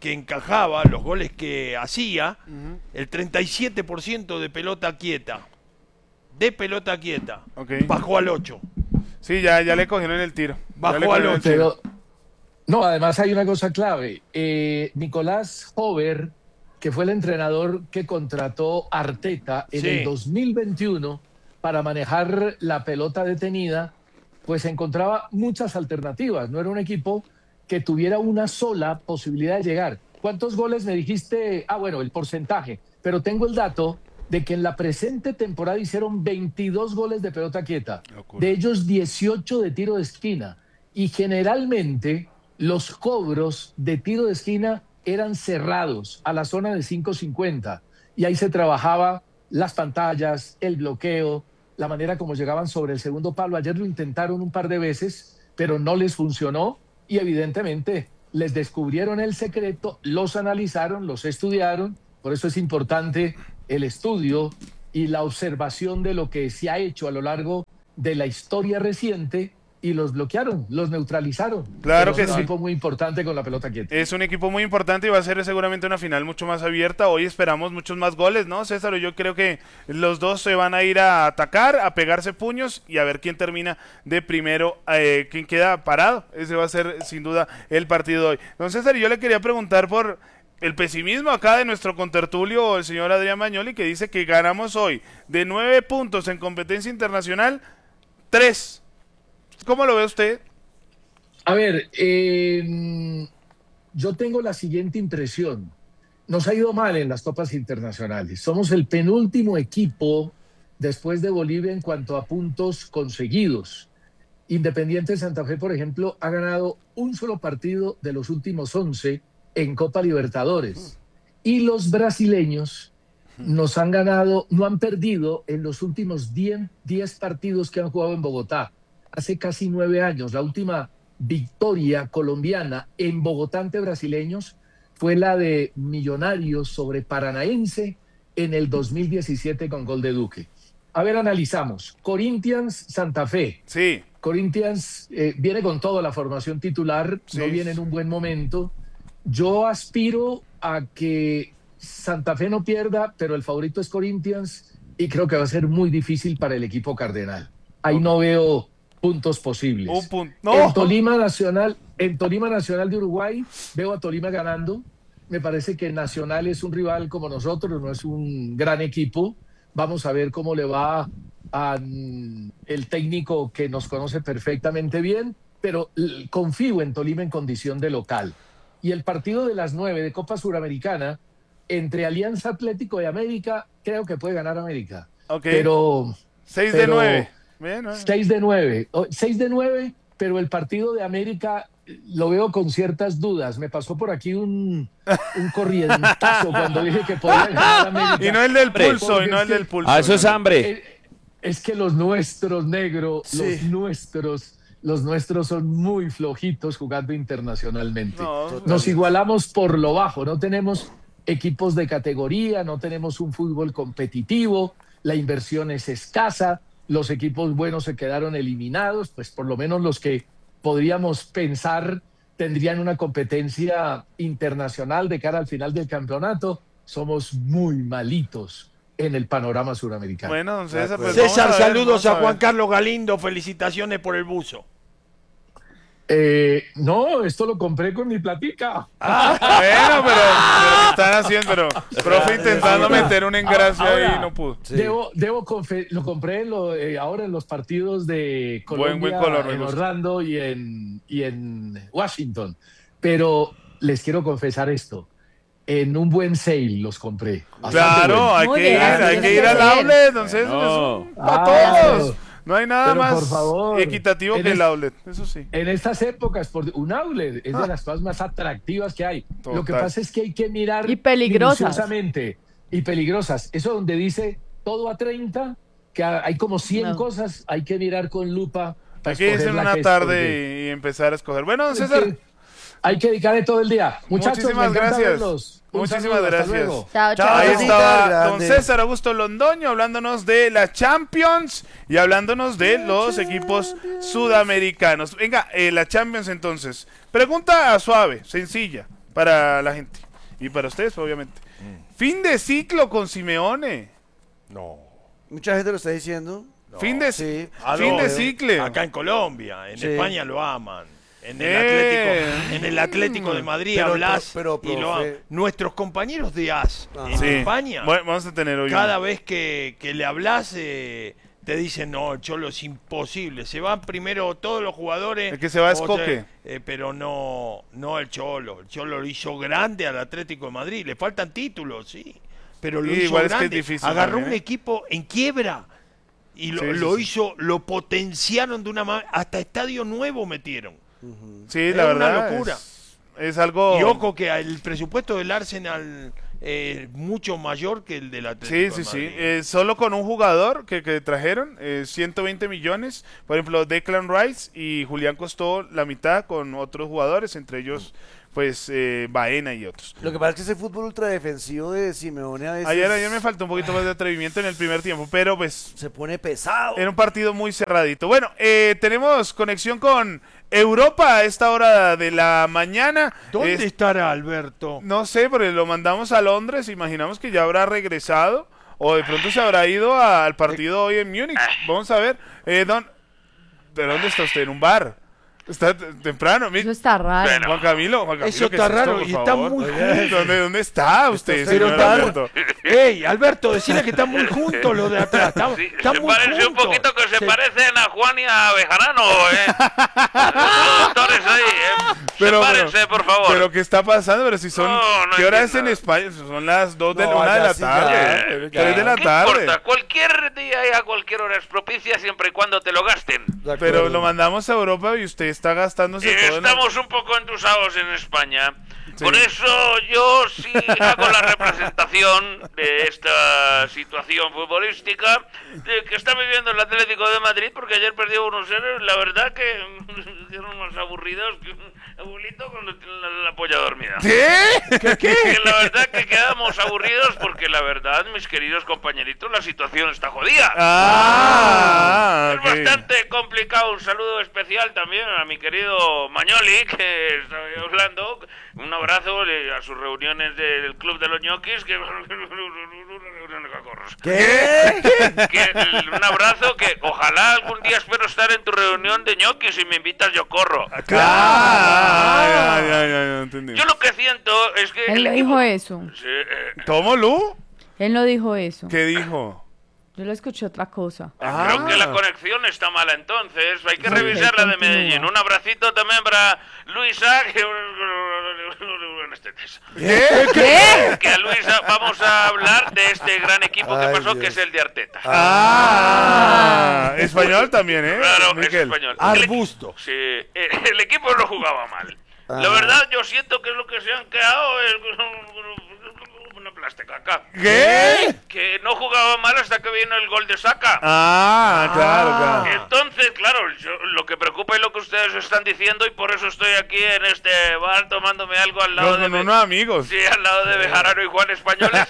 que encajaba, los goles que hacía, el treinta y siete por ciento de pelota quieta. De pelota quieta. Ok. Bajó al ocho. Sí, ya, ya le cogieron el tiro. Bajó Ya le al cogieron el ocho. tiro. Pero, no, además hay una cosa clave. Eh, Nicolás Hover, que fue el entrenador que contrató Arteta en Sí. el dos mil veintiuno para manejar la pelota detenida, pues encontraba muchas alternativas. No era un equipo que tuviera una sola posibilidad de llegar. ¿Cuántos goles me dijiste? Ah, bueno, el porcentaje. Pero tengo el dato de que en la presente temporada hicieron veintidós goles de pelota quieta. Locura. De ellos dieciocho de tiro de esquina. Y generalmente los cobros de tiro de esquina eran cerrados a la zona de cinco cincuenta. Y ahí se trabajaba las pantallas, el bloqueo, la manera como llegaban sobre el segundo palo. Ayer lo intentaron un par de veces, pero no les funcionó y evidentemente les descubrieron el secreto, los analizaron, los estudiaron. Por eso es importante el estudio y la observación de lo que se ha hecho a lo largo de la historia reciente y los bloquearon, los neutralizaron. Claro Pero que es un sí. equipo muy importante con la pelota quieta. Es un equipo muy importante y va a ser seguramente una final mucho más abierta. Hoy esperamos muchos más goles, ¿no, César? Yo creo que los dos se van a ir a atacar, a pegarse puños y a ver quién termina de primero, eh, quién queda parado. Ese va a ser sin duda el partido de hoy. Don César, yo le quería preguntar por el pesimismo acá de nuestro contertulio, el señor Adrián Magnoli, que dice que ganamos hoy de nueve puntos en competencia internacional, tres. ¿Cómo lo ve usted? A ver, eh, yo tengo la siguiente impresión. Nos ha ido mal en las copas internacionales. Somos el penúltimo equipo después de Bolivia en cuanto a puntos conseguidos. Independiente Santa Fe, por ejemplo, ha ganado un solo partido de los últimos once en Copa Libertadores. Y los brasileños nos han ganado, no han perdido en los últimos diez partidos que han jugado en Bogotá. Hace casi nueve años, la última victoria colombiana en Bogotá ante brasileños fue la de Millonarios sobre Paranaense en el dos mil diecisiete con gol de Duque. A ver, analizamos. Corinthians, Santa Fe. Sí. Corinthians eh, viene con toda la formación titular, Sí. no viene en un buen momento. Yo aspiro a que Santa Fe no pierda, pero el favorito es Corinthians y creo que va a ser muy difícil para el equipo cardenal. Ahí no veo puntos posibles. Un punto. No. En Tolima Nacional, en Tolima Nacional de Uruguay veo a Tolima ganando. Me parece que Nacional es un rival como nosotros, no es un gran equipo. Vamos a ver cómo le va a mm, el técnico que nos conoce perfectamente bien, pero l- confío en Tolima en condición de local. Y el partido de las nueve de Copa Suramericana entre Alianza Atlético de América, creo que puede ganar América. Ok. Pero seis de pero- nueve. Bien, ¿no? seis de nueve. seis de nueve, pero el partido de América eh, lo veo con ciertas dudas. Me pasó por aquí un, un corrientazo cuando dije que podía ganar América. Y no el del Hombre, pulso, y porque no es el que- del pulso. Ah, eso es no. hambre. Eh, Es que los nuestros, negro, Sí. los nuestros, los nuestros son muy flojitos jugando internacionalmente. No, Nos igualamos por lo bajo, no tenemos equipos de categoría, no tenemos un fútbol competitivo, la inversión es escasa, los equipos buenos se quedaron eliminados, pues por lo menos los que podríamos pensar tendrían una competencia internacional de cara al final del campeonato, somos muy malitos en el panorama suramericano. Bueno, don César, pues César, vamos a ver, saludos vamos a, ver. Juan Carlos Galindo, felicitaciones por el buzo. Eh, no, esto lo compré con mi platica. Ah, bueno, pero, pero ¿qué están haciendo? Pero, profe, intentando Ahora- meter un engrase ahí ahora- y no pudo. Sí. Debo, debo confe- lo compré en lo- eh, ahora en los partidos de Colombia, Buen- buen color, me en gusta. Orlando y en, y en Washington. Pero les quiero confesar esto. En un buen sale los compré. Bastante Claro, bueno. hay Muy que ir, bien, hay tiene que que ir al ser. outlet, entonces No. eso es para Ah, todos. pero- No hay nada pero más por favor, equitativo en que el es- outlet, eso sí. En estas épocas, por un outlet es Ah. de las cosas más atractivas que hay. Lo que Total. pasa es que hay que mirar Y peligrosas. minuciosamente. Y peligrosas. Eso donde dice todo a treinta, que hay como cien No. cosas, hay que mirar con lupa. para Hay que irse escoger en la una que tarde escoger. y empezar a escoger. Bueno, don Hay César, que- Hay que dedicarle todo el día. Muchachos, muchísimas me encanta gracias. verlos. Un Muchísimas saludo, hasta gracias. luego. Chao, chao. Ahí Cosita estaba don grande. César Augusto Londoño hablándonos de la Champions y hablándonos de los equipos sudamericanos. Venga, eh, la Champions entonces. Pregunta suave, sencilla. para la gente. Y para ustedes, obviamente. Mm. Fin de ciclo con Simeone. No. Mucha gente lo está diciendo. fin de, sí. ¿A fin de dónde? cicle. Acá en Colombia, en Sí. España lo aman. En el, Eh. Atlético, en el Atlético de Madrid Pero, hablas pero, pero, y lo profe. aman. Nuestros compañeros de A S Ajá. en Sí. España, Bueno, vamos a tener hoy cada un- vez que, que le hablas eh, te dicen, no, el Cholo es imposible. Se van primero todos los jugadores. El que se va es o Coque. eh, pero no, no el Cholo. El Cholo lo hizo grande al Atlético de Madrid. Le faltan títulos, sí. Pero lo Y hizo igual es que es grande. difícil Agarró también, un ¿eh? equipo en quiebra. Y lo, Sí, sí, lo sí. hizo, lo potenciaron de una manera. Hasta estadio nuevo metieron. Sí, Es la una verdad. locura. Es, es algo. Y ojo que el presupuesto del Arsenal es mucho mayor que el del Sí, Atlético sí, de sí. Madrid. Eh, solo con un jugador que, que trajeron, eh, ciento veinte millones. Por ejemplo, Declan Rice y Julián costó la mitad con otros jugadores, entre ellos, pues, eh, Baena y otros. Lo que pasa es que ese fútbol ultradefensivo de Simeone a veces Ayer, ayer me faltó un poquito más de atrevimiento en el primer tiempo, pero pues se pone pesado. era un partido muy cerradito. Bueno, eh, tenemos conexión con Europa a esta hora de la mañana. ¿Dónde Es- estará Alberto? No sé, porque lo mandamos a Londres, imaginamos que ya habrá regresado o de pronto se habrá ido a- al partido hoy en Múnich. Vamos a ver. Eh, don, ¿de dónde está usted? ¿En un bar? Está t- temprano. Mi- Eso está raro. Juan Camilo, Juan Camilo, Eso ¿qué está es esto, raro por y está favor? muy ¿Dónde, ¿Dónde está usted, Pero señor está- Alberto? ey, Alberto, decirle que están muy juntos los de atrás. Están, Sí, están se muy parece un juntos. poquito que se, Se- parecen a Juan y a Bejarano, ¿eh? Los doctores ahí, ¿eh? Pero, Sepárense, pero- por favor. Pero ¿qué está pasando? Pero si son, No, no ¿qué hora es en entiendo. España? Son las dos de la No, una de allá la sí tarde. ya, ¿eh? ya. Tres de la ¿Qué tarde. importa? Cualquier día y a cualquier hora es propicia siempre y cuando te lo gasten. De Pero acuerdo. lo mandamos a Europa y usted está gastándose todo en la- Estamos un poco entusados en España. Sí. Por eso yo sí hago la representación de esta situación futbolística de que está viviendo el Atlético de Madrid, porque ayer perdió uno cero. La verdad que eran más aburridos que un abuelito cuando tiene la, la polla dormida. ¿Qué? Que la verdad que quedamos aburridos porque la verdad, mis queridos compañeritos, la situación está jodida. Ah, Es ok. bastante complicado. Un saludo especial también a mi querido Mañoli, que estaba hablando. Un abrazo eh, a sus reuniones del Club de los Ñoquis. Que... ¿Qué? que un abrazo que ojalá algún día espero estar en tu reunión de Ñoquis y me invitas, yo corro. Ah, ya, ya, ya, ya, entendí. Yo lo que siento es que... Él el no equipo- dijo eso. Sí, eh, ¿Cómo, Lu? Él no dijo eso. ¿Qué dijo? Yo le escuché otra cosa. Creo que la conexión está mala entonces. Hay que Ok, revisar la de continúa. Medellín. Un abracito también para Luisa. Que... ¿Qué? ¿Qué? que a Luisa vamos a hablar de este gran equipo que Ay, pasó, Dios. que es el de Arteta. Ah, español también, ¿eh? Claro, es Miquel. español. Arbusto. Sí, eh, el equipo no jugaba mal. La Ah. verdad, yo siento que es lo que se han quedado es una plástica acá. ¿Qué? Que no jugaba mal hasta que vino el gol de Saka. Ah, claro, claro. Entonces, claro, yo- lo que preocupa es lo que ustedes están diciendo y por eso estoy aquí en este bar tomándome algo al lado Los de... con Be- unos amigos. Sí, al lado de Bejarano y Juan Españoles.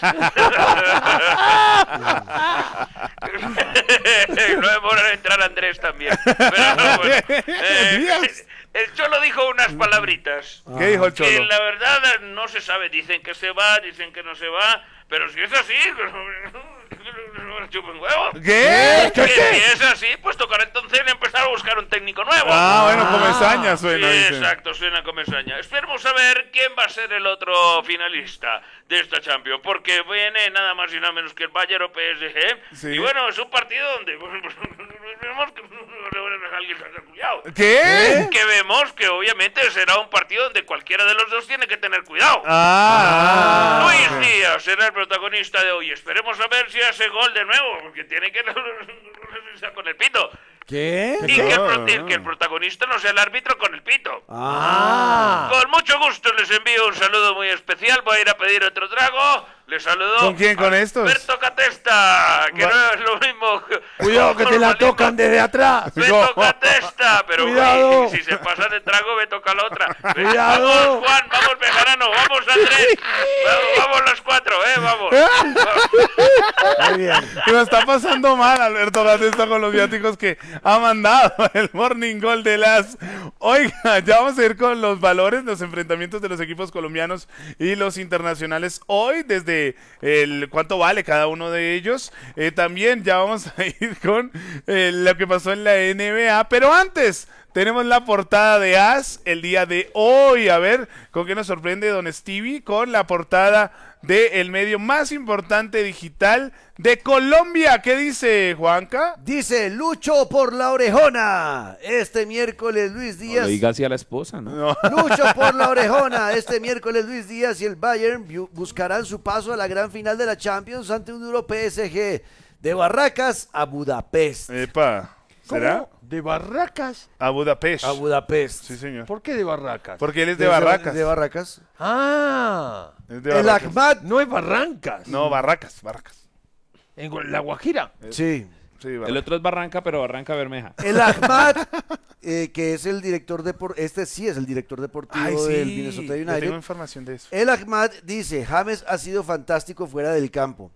No me a entrar Andrés también. Pero no, bueno. Eh, Dios. el Cholo dijo unas palabritas. ¿Qué dijo el Que Cholo? la verdad no se sabe. Dicen que se va, dicen que no se va. Pero si es así, chupen huevos. ¿Qué? Que si es así, pues tocará entonces empezar a buscar un técnico nuevo. Ah, bueno, comezaña suena, Sí, dice. exacto, suena como Comesaña. Esperemos a ver quién va a ser el otro finalista de esta Champions, porque viene nada más y nada menos que el Bayern o P S G. Sí. Y bueno, es un partido donde pues, vemos que alguien se ha cuidado. ¿Qué? Que vemos que obviamente será un partido donde cualquiera de los dos tiene que tener cuidado. Ah. Luis ok. Díaz será el protagonista de hoy. Esperemos a ver si hace gol de nuevo, porque tiene que con el pito. ¿Qué? Y que el, pro- Ah. y que el protagonista no sea el árbitro con el pito. Ah. Con mucho gusto les envío un saludo muy especial. Voy a ir a pedir otro trago. Le saludó. ¿Con quién? ¿Con estos? Berto Catesta, que Va- no es lo mismo. Cuidado que te la tocan desde atrás. Beto Catesta, pero Cuidado. uy, si se pasa de trago me toca la otra. Cuidado. Vamos Juan, vamos Bejarano, vamos Andrés. Vamos, vamos los cuatro, eh, vamos. Muy bien. Lo está pasando mal Alberto Catesta con los viáticos que ha mandado el Morning Gol de las... Oiga, ya vamos a ir con los valores, los enfrentamientos de los equipos colombianos y los internacionales hoy, desde el cuánto vale cada uno de ellos. Eh, también ya vamos a ir con eh, lo que pasó en la N B A, pero antes... Tenemos la portada de As el día de hoy. A ver, ¿con qué nos sorprende don Stevie? Con la portada del medio más importante digital de Colombia. ¿Qué dice, Juanca? Dice Lucho por la orejona. Este miércoles Luis No Díaz. lo diga así a la esposa, ¿no? No. Lucho por la orejona. Este miércoles Luis Díaz y el Bayern bu- buscarán su paso a la gran final de la Champions ante un duro P S G. De Barracas a Budapest. Epa, ¿será? ¿Cómo? ¿De Barracas? A Budapest. A Budapest. Sí, señor. ¿Por qué de Barracas? Porque él es de Desde- Barracas. De Barracas. Ah, Es de El Barracas. Ahmad. no es Barrancas. No, Barracas, Barracas. En Gu- La Guajira. Sí. Sí, El Barracas. otro es Barranca, pero Barranca Bermeja. El Ahmad, eh, que es el director de este sí es el director deportivo Ay, del sí, Minnesota yo tengo United. información de eso. El Ahmad dice, James ha sido fantástico fuera del campo.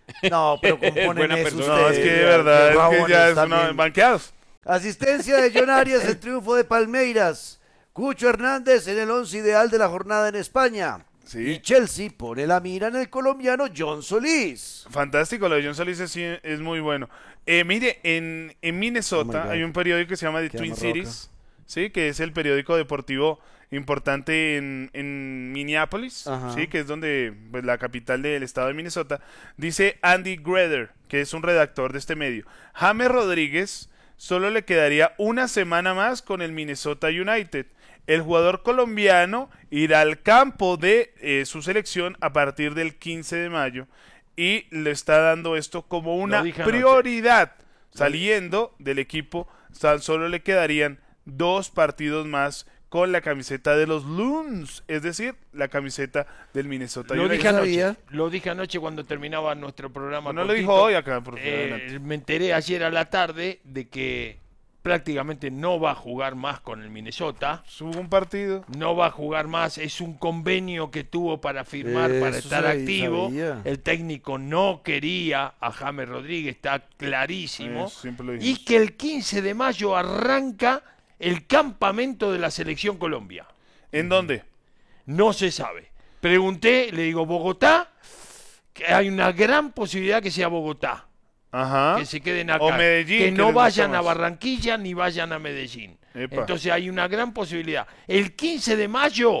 No, pero ¿cómo ponen Buena eso persona. No, es ustedes? que de Qué verdad, es que rabones ya es también. una... banqueados. Asistencia de John Arias, el triunfo de Palmeiras. Cucho Hernández en el once ideal de la jornada en España. Sí. Y Chelsea pone la mira en el colombiano John Solís. Fantástico, lo de John Solís es, es muy bueno. Eh, mire, en, en Minnesota Oh my God. hay un periódico que se llama The Qué Twin amarroca. Cities, ¿sí? Que es el periódico deportivo importante en, en Minneapolis, Ajá. ¿sí? Que es donde, pues, la capital del estado de Minnesota. Dice Andy Greder, que es un redactor de este medio. James Rodríguez solo le quedaría una semana más con el Minnesota United. El jugador colombiano irá al campo de eh, su selección a partir del quince de mayo y le está dando esto como una Lo dije anoche. prioridad. Saliendo del equipo, tan solo le quedarían dos partidos más con la camiseta de los Loons, es decir, la camiseta del Minnesota Lo United. dije anoche. sabía. Lo dije anoche cuando terminaba nuestro programa. No lo cortito. dijo hoy acá, por favor, Eh, adelante. me enteré ayer a la tarde de que prácticamente no va a jugar más con el Minnesota. Hubo un partido. No va a jugar más, es un convenio que tuvo para firmar, para Eso estar sabía, activo. sabía. El técnico no quería a James Rodríguez, está clarísimo. Eso siempre lo Y dijimos. que el quince de mayo arranca el campamento de la Selección Colombia. ¿En dónde? No se sabe. Pregunté, le digo, Bogotá, que hay una gran posibilidad que sea Bogotá. Ajá. Que se queden acá. O Medellín, que que no les gusta vayan a más. Barranquilla ni vayan a Medellín. Epa. Entonces hay una gran posibilidad. El quince de mayo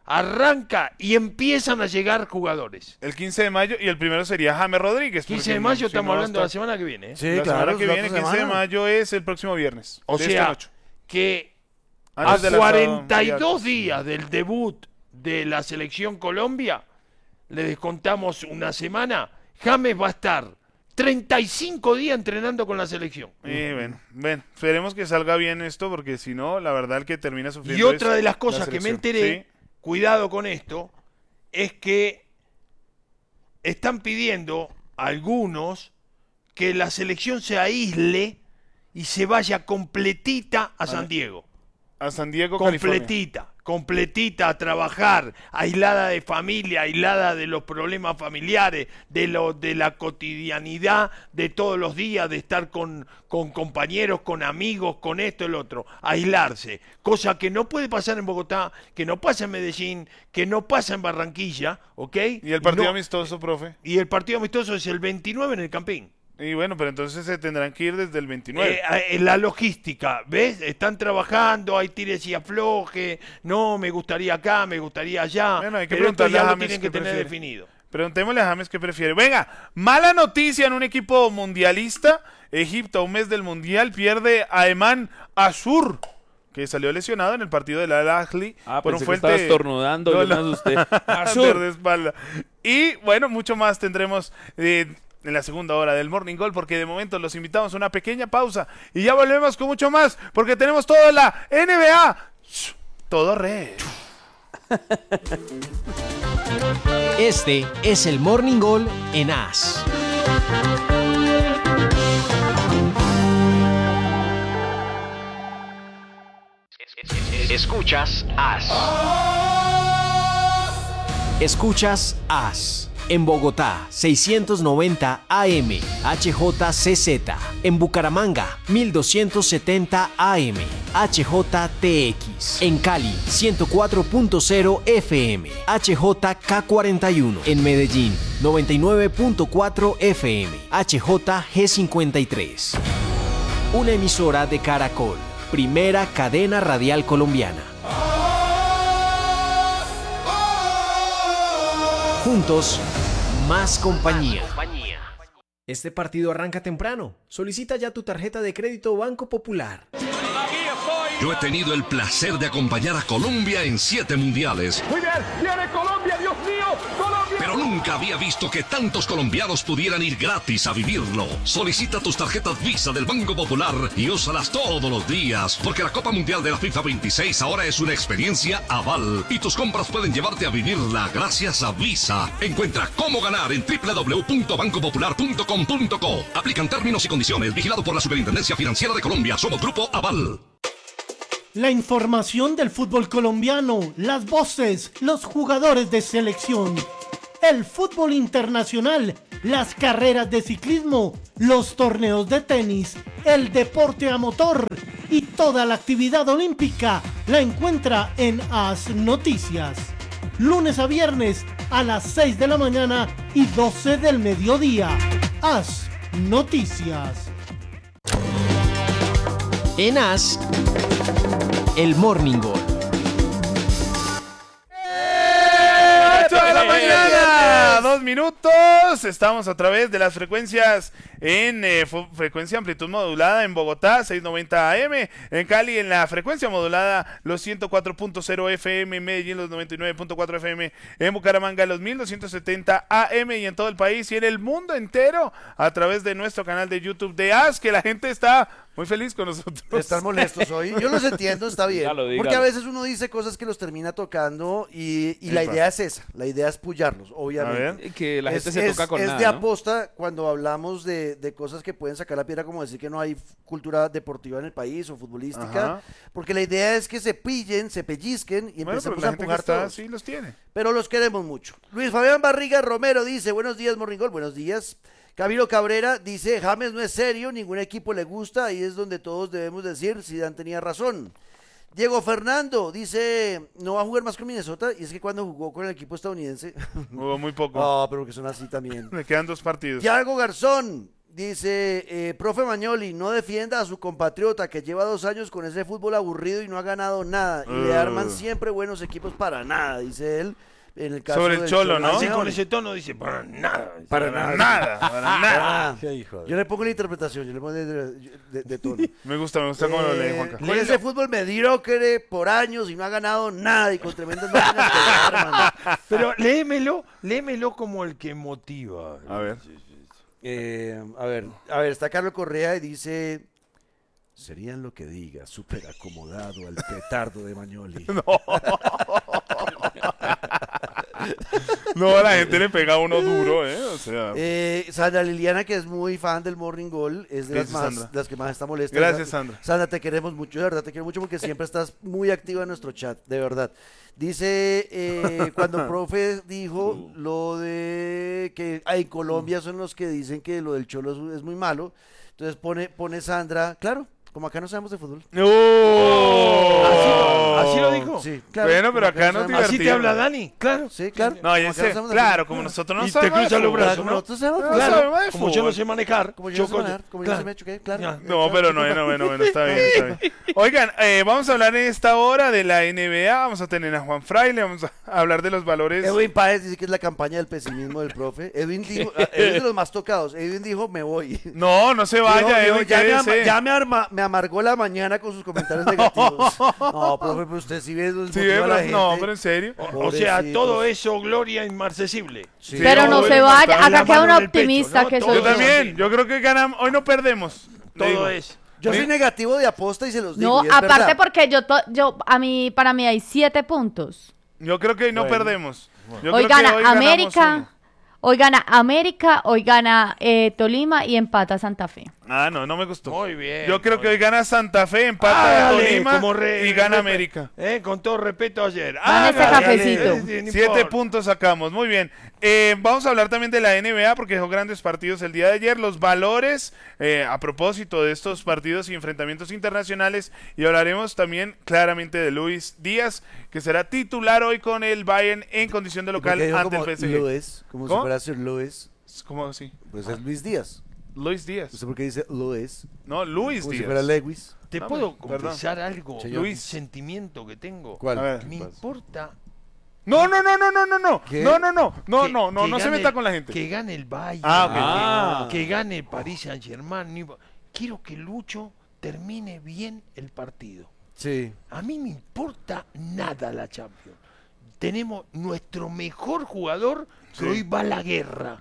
arranca y empiezan a llegar jugadores. El quince de mayo y el primero sería James Rodríguez. quince de porque mayo si estamos no va a hablando de la estar- semana que viene. ¿eh? Sí, la claro. semana que es la viene, otra quince de semana. mayo es el próximo viernes. O de este sea, ocho. que Antes a del asado cuarenta y dos mundial. días del debut de la Selección Colombia, le descontamos una semana, James va a estar treinta y cinco días entrenando con la selección. Y bueno, bueno, esperemos que salga bien esto, porque si no, la verdad el que termina sufriendo Y otra es de las la cosas que me selección. enteré, Sí. cuidado con esto, es que están pidiendo algunos que la selección se aísle y se vaya completita a San Diego. A San Diego, California. Completita, completita a trabajar, aislada de familia, aislada de los problemas familiares, de lo de la cotidianidad de todos los días, de estar con, con compañeros, con amigos, con esto y el otro, aislarse, cosa que no puede pasar en Bogotá, que no pasa en Medellín, que no pasa en Barranquilla, ¿ok? Y el partido No- amistoso, profe. y el partido amistoso es el veintinueve en el Campín. Y bueno, pero entonces se tendrán que ir desde el veintinueve. Eh, eh, la logística, ¿ves? Están trabajando, hay tires y afloje, no, me gustaría acá, me gustaría allá, Bueno, hay que pero esto preguntarle a ya lo James tienen qué que tener prefiere. definido. Preguntémosle a James qué prefiere. Venga, mala noticia en un equipo mundialista. Egipto, a un mes del mundial, pierde a Eman Azur, que salió lesionado en el partido del Al-Ahly Ah, por un pensé que fuerte estaba estornudando, yo no, me asusté. dolor de espalda. Y bueno, mucho más tendremos eh, en la segunda hora del Morning Goal, porque de momento los invitamos a una pequeña pausa y ya volvemos con mucho más, porque tenemos toda la N B A, todo red. Este es el Morning Goal en A S. Escuchas A S. Escuchas A S. En Bogotá, seiscientos noventa A M, H J C Z. En Bucaramanga, mil doscientos setenta A M, H J T X. En Cali, ciento cuatro punto cero F M, H J K cuarenta y uno. En Medellín, noventa y nueve punto cuatro F M, H J G cincuenta y tres. Una emisora de Caracol, primera cadena radial colombiana. Juntos, más compañía. Este partido arranca temprano. Solicita ya tu tarjeta de crédito Banco Popular. Yo he tenido el placer de acompañar a Colombia en siete mundiales. Muy bien, viene Colombia, Dios mío, Colombia. Pero nunca había visto que tantos colombianos pudieran ir gratis a vivirlo. Solicita tus tarjetas Visa del Banco Popular y úsalas todos los días, porque la Copa Mundial de la FIFA veintiséis ahora es una experiencia aval y tus compras pueden llevarte a vivirla gracias a Visa. Encuentra cómo ganar en doble u doble u doble u punto banco popular punto com punto co. Aplican términos y condiciones. Vigilado por la Superintendencia Financiera de Colombia. Somos Grupo Aval. La información del fútbol colombiano, las voces, los jugadores de selección, el fútbol internacional, las carreras de ciclismo, los torneos de tenis, el deporte a motor y toda la actividad olímpica la encuentra en A S Noticias. Lunes a viernes a las seis de la mañana y doce del mediodía. A S Noticias. En A S, el Morning Goal. ocho de la mañana, dos minutos. Estamos a través de las frecuencias en eh, frecuencia amplitud modulada en Bogotá, seiscientos noventa A M, en Cali en la frecuencia modulada los ciento cuatro punto cero F M, en Medellín los noventa y nueve punto cuatro F M, en Bucaramanga los mil doscientos setenta A M y en todo el país y en el mundo entero a través de nuestro canal de YouTube de A S, que la gente está muy feliz con nosotros. Están molestos hoy. Yo los entiendo, está bien. Dígalo, dígalo. Porque a veces uno dice cosas que los termina tocando y, y la Epa. idea es esa. La idea es pullarlos, obviamente. Que la gente es, se es- toca con es nada, de ¿no? aposta cuando hablamos de, de cosas que pueden sacar la piedra, como decir que no hay f- cultura deportiva en el país o futbolística. Ajá. Porque la idea es que se pillen, se pellizquen y Bueno, pero empecemos la a gente que empujar está todos. sí los tiene. Pero los queremos mucho. Luis Fabián Barriga Romero dice, buenos días, Morringol, buenos días. Camilo Cabrera dice, James no es serio, ningún equipo le gusta, ahí es donde todos debemos decir, Zidane tenía razón. Diego Fernando dice, no va a jugar más con Minnesota, y es que cuando jugó con el equipo estadounidense... Hubo muy poco. No, pero que son así también. Me quedan dos partidos. Thiago Garzón dice, eh, profe Mañoli, no defienda a su compatriota que lleva dos años con ese fútbol aburrido y no ha ganado nada, y le Uh. arman siempre buenos equipos para nada, dice él. En el caso Sobre el del Cholo, ¿no? Así Simeone. con ese tono dice, para nada. Para Para nada. nada, para nada. Ah, yo le pongo la interpretación, yo le pongo de, de- de- de tono. Me gusta, me gusta cómo lo lee Juanca. Eh, ese fútbol mediocre por años y no ha ganado nada y con tremendas máquinas que arman. Pero léemelo, léemelo como el que motiva. A ver. Eh, a ver, a ver, está Carlos Correa y dice, serían lo que diga, súper acomodado al petardo de Mañoli. No, la gente le pega a uno duro, ¿eh? O sea. Eh, Sandra Liliana, que es muy fan del Morning Goal, es de las, Gracias, más, Sandra. las que más está molesta. Gracias, Sandra. Sandra, te queremos mucho, de verdad, te quiero mucho porque siempre estás muy activa en nuestro chat, de verdad. Dice, eh, cuando el profe dijo lo de que en Colombia son los que dicen que lo del Cholo es, es muy malo, entonces pone, pone Sandra, claro, como acá no sabemos de fútbol. ¡Oh! ¿Así, así lo dijo? Sí, claro. Bueno, pero como acá no nos sabemos- Así te habla Dani, claro. Sí, claro. No, y como acá ese, sabemos de claro, fútbol. como nosotros no Y te sabemos de cruza los fútbol. brazos, Como ¿no? nosotros sabemos de No fútbol. Claro, sabemos de como yo no fútbol. sé manejar. Como yo no sé con- manejar, como yo no claro. sé me choqué, claro. Ya. Eh, No, claro, pero no, disculpa. bueno, bueno, bueno, está bien, está bien. Oigan, eh, vamos a hablar en esta hora de la N B A, vamos a tener a Juan Fraile, vamos a hablar de los valores. Edwin Páez dice que es la campaña del pesimismo del profe. Edwin dijo, ah, Edwin es de los más tocados. Edwin dijo, me voy. No, no se Dijo, vaya, dijo, Edwin, ya me, ama- quédese. ya me, arma- me amargó la mañana con sus comentarios negativos. No, profe, pero usted sí ve, Sí, desmotiva a la pero- gente. no, pero en serio. O, o sea, Pobrecitos. todo eso, gloria inmarcesible. Sí. Pero no, no bueno, se vaya, está la acá queda un mano en el pecho, optimista ¿no? que Todo soy Yo yo. también, yo creo que ganamos, hoy no perdemos. le Todo digo. es. Yo soy ¿Sí? negativo de aposta y se los digo. No, y es aparte verdad. porque yo, to- yo, a mí, para mí hay siete puntos. Yo creo que hoy no Bueno. perdemos. Yo Hoy creo que gana hoy ganamos América, uno. hoy gana América, hoy gana eh, Tolima y empata Santa Fe. Ah, no, no me gustó. Muy bien. Yo creo muy que hoy gana Santa Fe, empata Hágale, Tolima como re- y gana re- América. Eh, con todo respeto ayer. Dame ese Hágale, cafecito. eh, sí, no Siete importa. puntos sacamos, muy bien. Eh, vamos a hablar también de la N B A porque dejó grandes partidos el día de ayer. Los valores, eh, a propósito de estos partidos y enfrentamientos internacionales. Y hablaremos también claramente de Luis Díaz, que será titular hoy con el Bayern en condición de local Porque dijo ante el como P S G. Luis, como ¿Cómo? si fuera Sir Luis, ¿Cómo así? pues es Luis Díaz. Luis Díaz. No sé por qué dice Luis, No, Luis como si Díaz. fuera Lewis. ¿Te No, puedo perdón. confesar algo? Señor. Un sentimiento que tengo. ¿Cuál? A ver. Me importa No, no, no, no, no, no, no. ¿Qué? No, no, no. No, que- no, no, que no se gane- meta con la gente. Que gane el Bayern. Ah, ok. que- Ah. Que gane el Paris Saint Germain. Quiero que Lucho termine bien el partido. Sí. A mí me importa nada la Champions. Tenemos nuestro mejor jugador que Sí. hoy va a la guerra.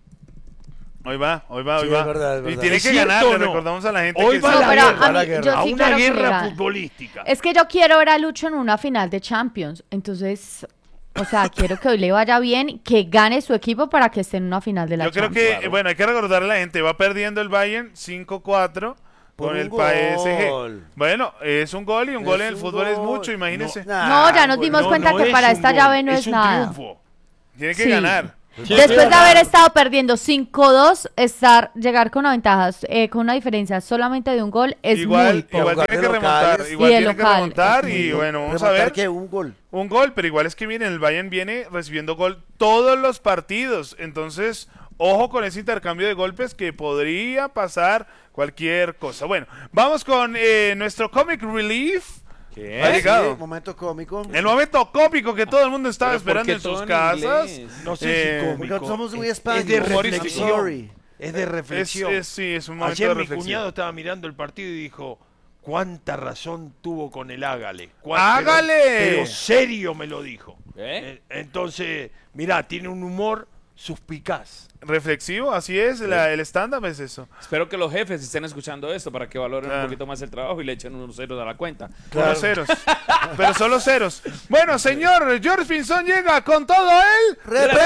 Hoy va, hoy va, hoy Sí, va. es verdad, es Y verdad. tiene ¿Es que cierto ganar, o le no? recordamos a la gente Hoy que va sí. a la pero guerra, a mí- la guerra. yo a sí una quiero que guerra gane. futbolística. Es que yo quiero ver a Lucho en una final de Champions. Entonces, o sea, quiero que hoy le vaya bien, que gane su equipo para que esté en una final de la Yo creo Champions. que, bueno, hay que recordarle a la gente, va perdiendo el Bayern cinco cuatro Por con un el P S G. gol. Bueno, es un gol y un Es gol en el un fútbol es gol. mucho, imagínese. No, ya nos dimos cuenta que es para un esta gol, llave no es un nada. triunfo. Tiene que Sí. ganar. Después de haber estado perdiendo cinco dos, estar, llegar con una ventaja, eh, con una diferencia solamente de un gol es muy igual poco. igual Jugar tiene de que remontar, locales. igual Y de tiene que local. remontar Es y muy bueno, vamos a Remontar ver. que un gol. Un gol, pero igual es que miren, el Bayern viene recibiendo gol todos los partidos, entonces ojo con ese intercambio de golpes que podría pasar cualquier cosa. Bueno, vamos con eh, nuestro Comic Relief. ¿Qué? Ha llegado. Sí, momento cómico. El momento cómico que todo el mundo estaba Pero ¿por esperando qué en sus todo en casas. inglés? No sé Eh, si Porque cómico. nosotros somos muy es, españoles. es de Humorístico. reflexión. Sorry. Es de Es, reflexión. es- sí, es un momento Ayer de mi reflexión. cuñado estaba mirando el partido y dijo, cuánta razón tuvo con el hágale. Cuán- ¡Hágale! Pero, pero serio me lo dijo. ¿Eh? Eh, Entonces, mirá, tiene un humor suspicaz. Reflexivo, así es, la- el stand-up es eso. Espero que los jefes estén escuchando esto para que valoren Claro. un poquito más el trabajo y le echen unos ceros a la cuenta. Unos ceros. Pero solo ceros. Bueno, señor, George Pinzón llega con todo el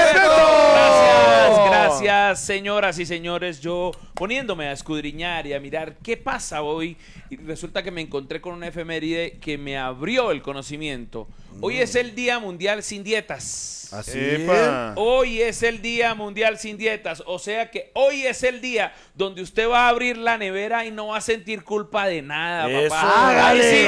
Gracias, gracias, señoras y señores. Yo poniéndome a escudriñar y a mirar qué pasa hoy, y resulta que me encontré con una efeméride que me abrió el conocimiento. Hoy es el Día Mundial Sin Dietas. Así. Epa. Hoy es el Día Mundial Sin Dietas, o sea que hoy es el día donde usted va a abrir la nevera y no va a sentir culpa de nada, Eso. papá. Hágale, Ay, sí,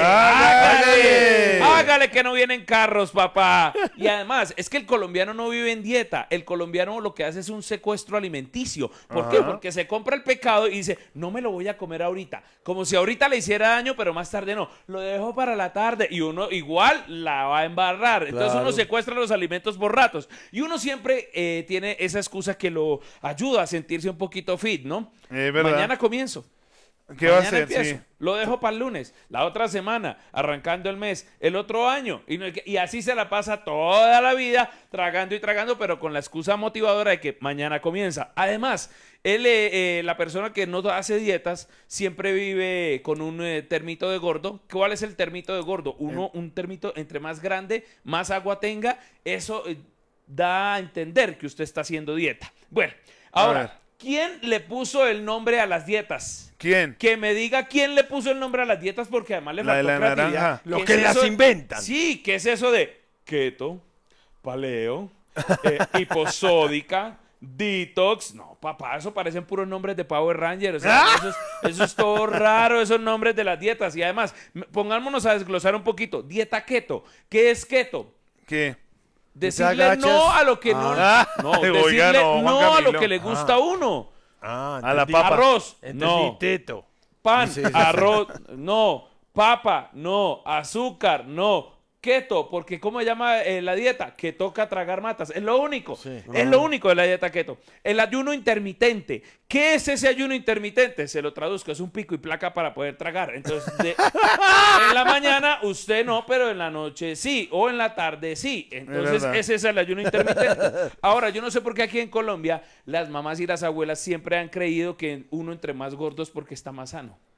hágale. hágale, hágale que no vienen carros, papá. Y además, es que el colombiano no vive en dieta, el colombiano lo que hace es un secuestro alimenticio. ¿Por qué? Ajá. Porque se compra el pecado y dice, no me lo voy a comer ahorita, como si ahorita le hiciera daño, pero más tarde no, lo dejo para la tarde y uno igual la va a embarrar. Entonces Claro. uno secuestra los alimentos por ratos y uno siempre eh, tiene esa excusa que lo ayuda a sentirse un poquito fit, ¿no? Es verdad. Mañana comienzo. ¿Qué va a Mañana hacer? empiezo. Sí. Lo dejo para el lunes, la otra semana, arrancando el mes, el otro año. Y, no- y así se la pasa toda la vida, tragando y tragando, pero con la excusa motivadora de que mañana comienza. Además, él, eh, eh, la persona que no hace dietas, siempre vive con un eh, termito de gordo. ¿Cuál es el termito de gordo? Uno, un termito, entre más grande, más agua tenga, eso eh, da a entender que usted está haciendo dieta. Bueno, A ver. ahora, ¿quién le puso el nombre a las dietas? ¿Quién? Que me diga quién le puso el nombre a las dietas porque además le La de faltó la creatividad. naranja. Los ¿Qué que es las eso? inventan. Sí, ¿qué es eso de keto, paleo, eh, hiposódica, detox? No, papá, eso parecen puros nombres de Power Rangers. O sea, eso, es, eso es todo raro, esos nombres de las dietas. Y además, m- pongámonos a desglosar un poquito. Dieta keto. ¿Qué es keto? ¿Qué? Decirle agachas. no a lo que Ah. no, no, Oiga, decirle no, Juan no a lo Camilo. que le gusta a uno. Ah, A la entendí. papa. Arroz, Entendí, no. teto. Pan, Sí, sí, sí. arroz, no. Papa, no. Azúcar, no. Keto, porque ¿cómo se llama eh, la dieta? Que toca tragar matas. Es lo único. Es lo único de la dieta keto. El ayuno intermitente. ¿Qué es ese ayuno intermitente? Se lo traduzco. Es un pico y placa para poder tragar. Entonces, de- en la mañana usted no, pero en la noche sí. O en la tarde sí. Entonces, verdad. ese es el ayuno intermitente. Ahora, yo no sé por qué aquí en Colombia las mamás y las abuelas siempre han creído que uno entre más gordo es porque está más sano.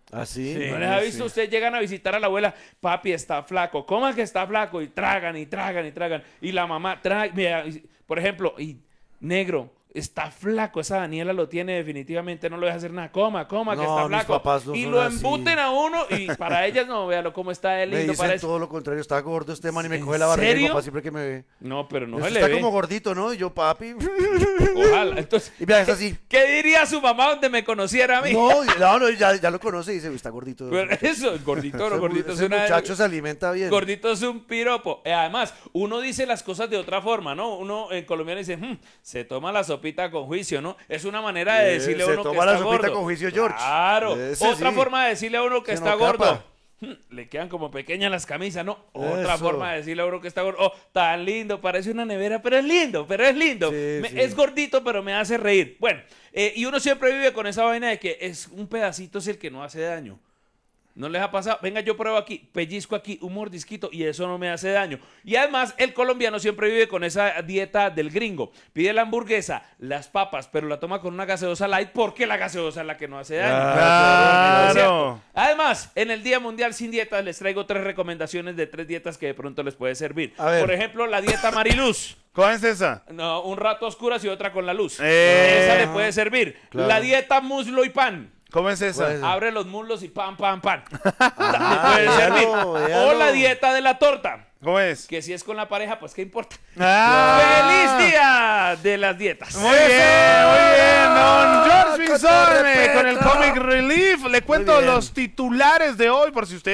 ¿Ah, sí? ¿No les ha visto? Ustedes llegan a visitar a la abuela, papi está flaco, ¿cómo que está flaco? Y tragan y tragan y tragan. Y la mamá traga, mira, por ejemplo, y negro, está flaco, esa Daniela lo tiene definitivamente, no lo deja hacer nada, coma, coma, No, que está mis flaco. papás no Y son lo así. embuten a uno y para ellas no, véalo cómo está de Me lindo. dicen Parece... todo lo contrario, está gordo este man y me ¿En coge la barriga mi serio? papá siempre que me ve. No, pero no Usted se le está ve. como gordito, ¿no? Y yo, papi. Ojalá. Entonces, Y me hace así. ¿qué diría su mamá donde me conociera a mí? No, no, no, ya, ya lo conoce y dice, "Uy, está gordito". Pero eso, gordito, no, Ese gordito mu- es ese una... muchacho se alimenta bien. Gordito es un piropo. Eh, Además, uno dice las cosas de otra forma, ¿no? Uno en colombiano dice, "Hmm, se toma la sopita con juicio", ¿no? Es una manera de Eh, decirle a se uno que toma la está sopita gordo. con juicio, George. Claro. Ese Otra sí. forma de decirle a uno que Se está no gordo. capa. "Hmm, le quedan como pequeñas las camisas, ¿no?" Otra Eso. forma de decirle a uno que está gordo. "Oh, tan lindo, parece una nevera, pero es lindo, pero es lindo. Sí, Me- sí. Es gordito, pero me hace reír." Bueno, eh, y uno siempre vive con esa vaina de que es un pedacito es el que no hace daño. ¿No les ha pasado? Venga, yo pruebo aquí, pellizco aquí, un mordisquito y eso no me hace daño. Y además, el colombiano siempre vive con esa dieta del gringo. Pide la hamburguesa, las papas, pero la toma con una gaseosa light porque la gaseosa es la que no hace daño. Claro. ¿Es cierto? Además, en el Día Mundial Sin Dietas les traigo tres recomendaciones de tres dietas que de pronto les puede servir. A ver. Por ejemplo, la dieta Mariluz. ¿Cuál es esa? No, un rato a oscuras y otra con la luz. Eh. Esa le puede servir. Claro. La dieta muslo y pan. ¿Cómo es esa? ¿Cuál es? Abre los muslos y pan, pan, pan. Ah, Puede véalo, servir. véalo. O la dieta de la torta. ¿Cómo es? Que si es con la pareja, pues qué importa. Ah. ¡Feliz día de las dietas! Muy bien, muy bien, don George ¡Con Pinzón, todo eh, con el respeto! Comic Relief. Le cuento bien. los titulares de hoy, por si usted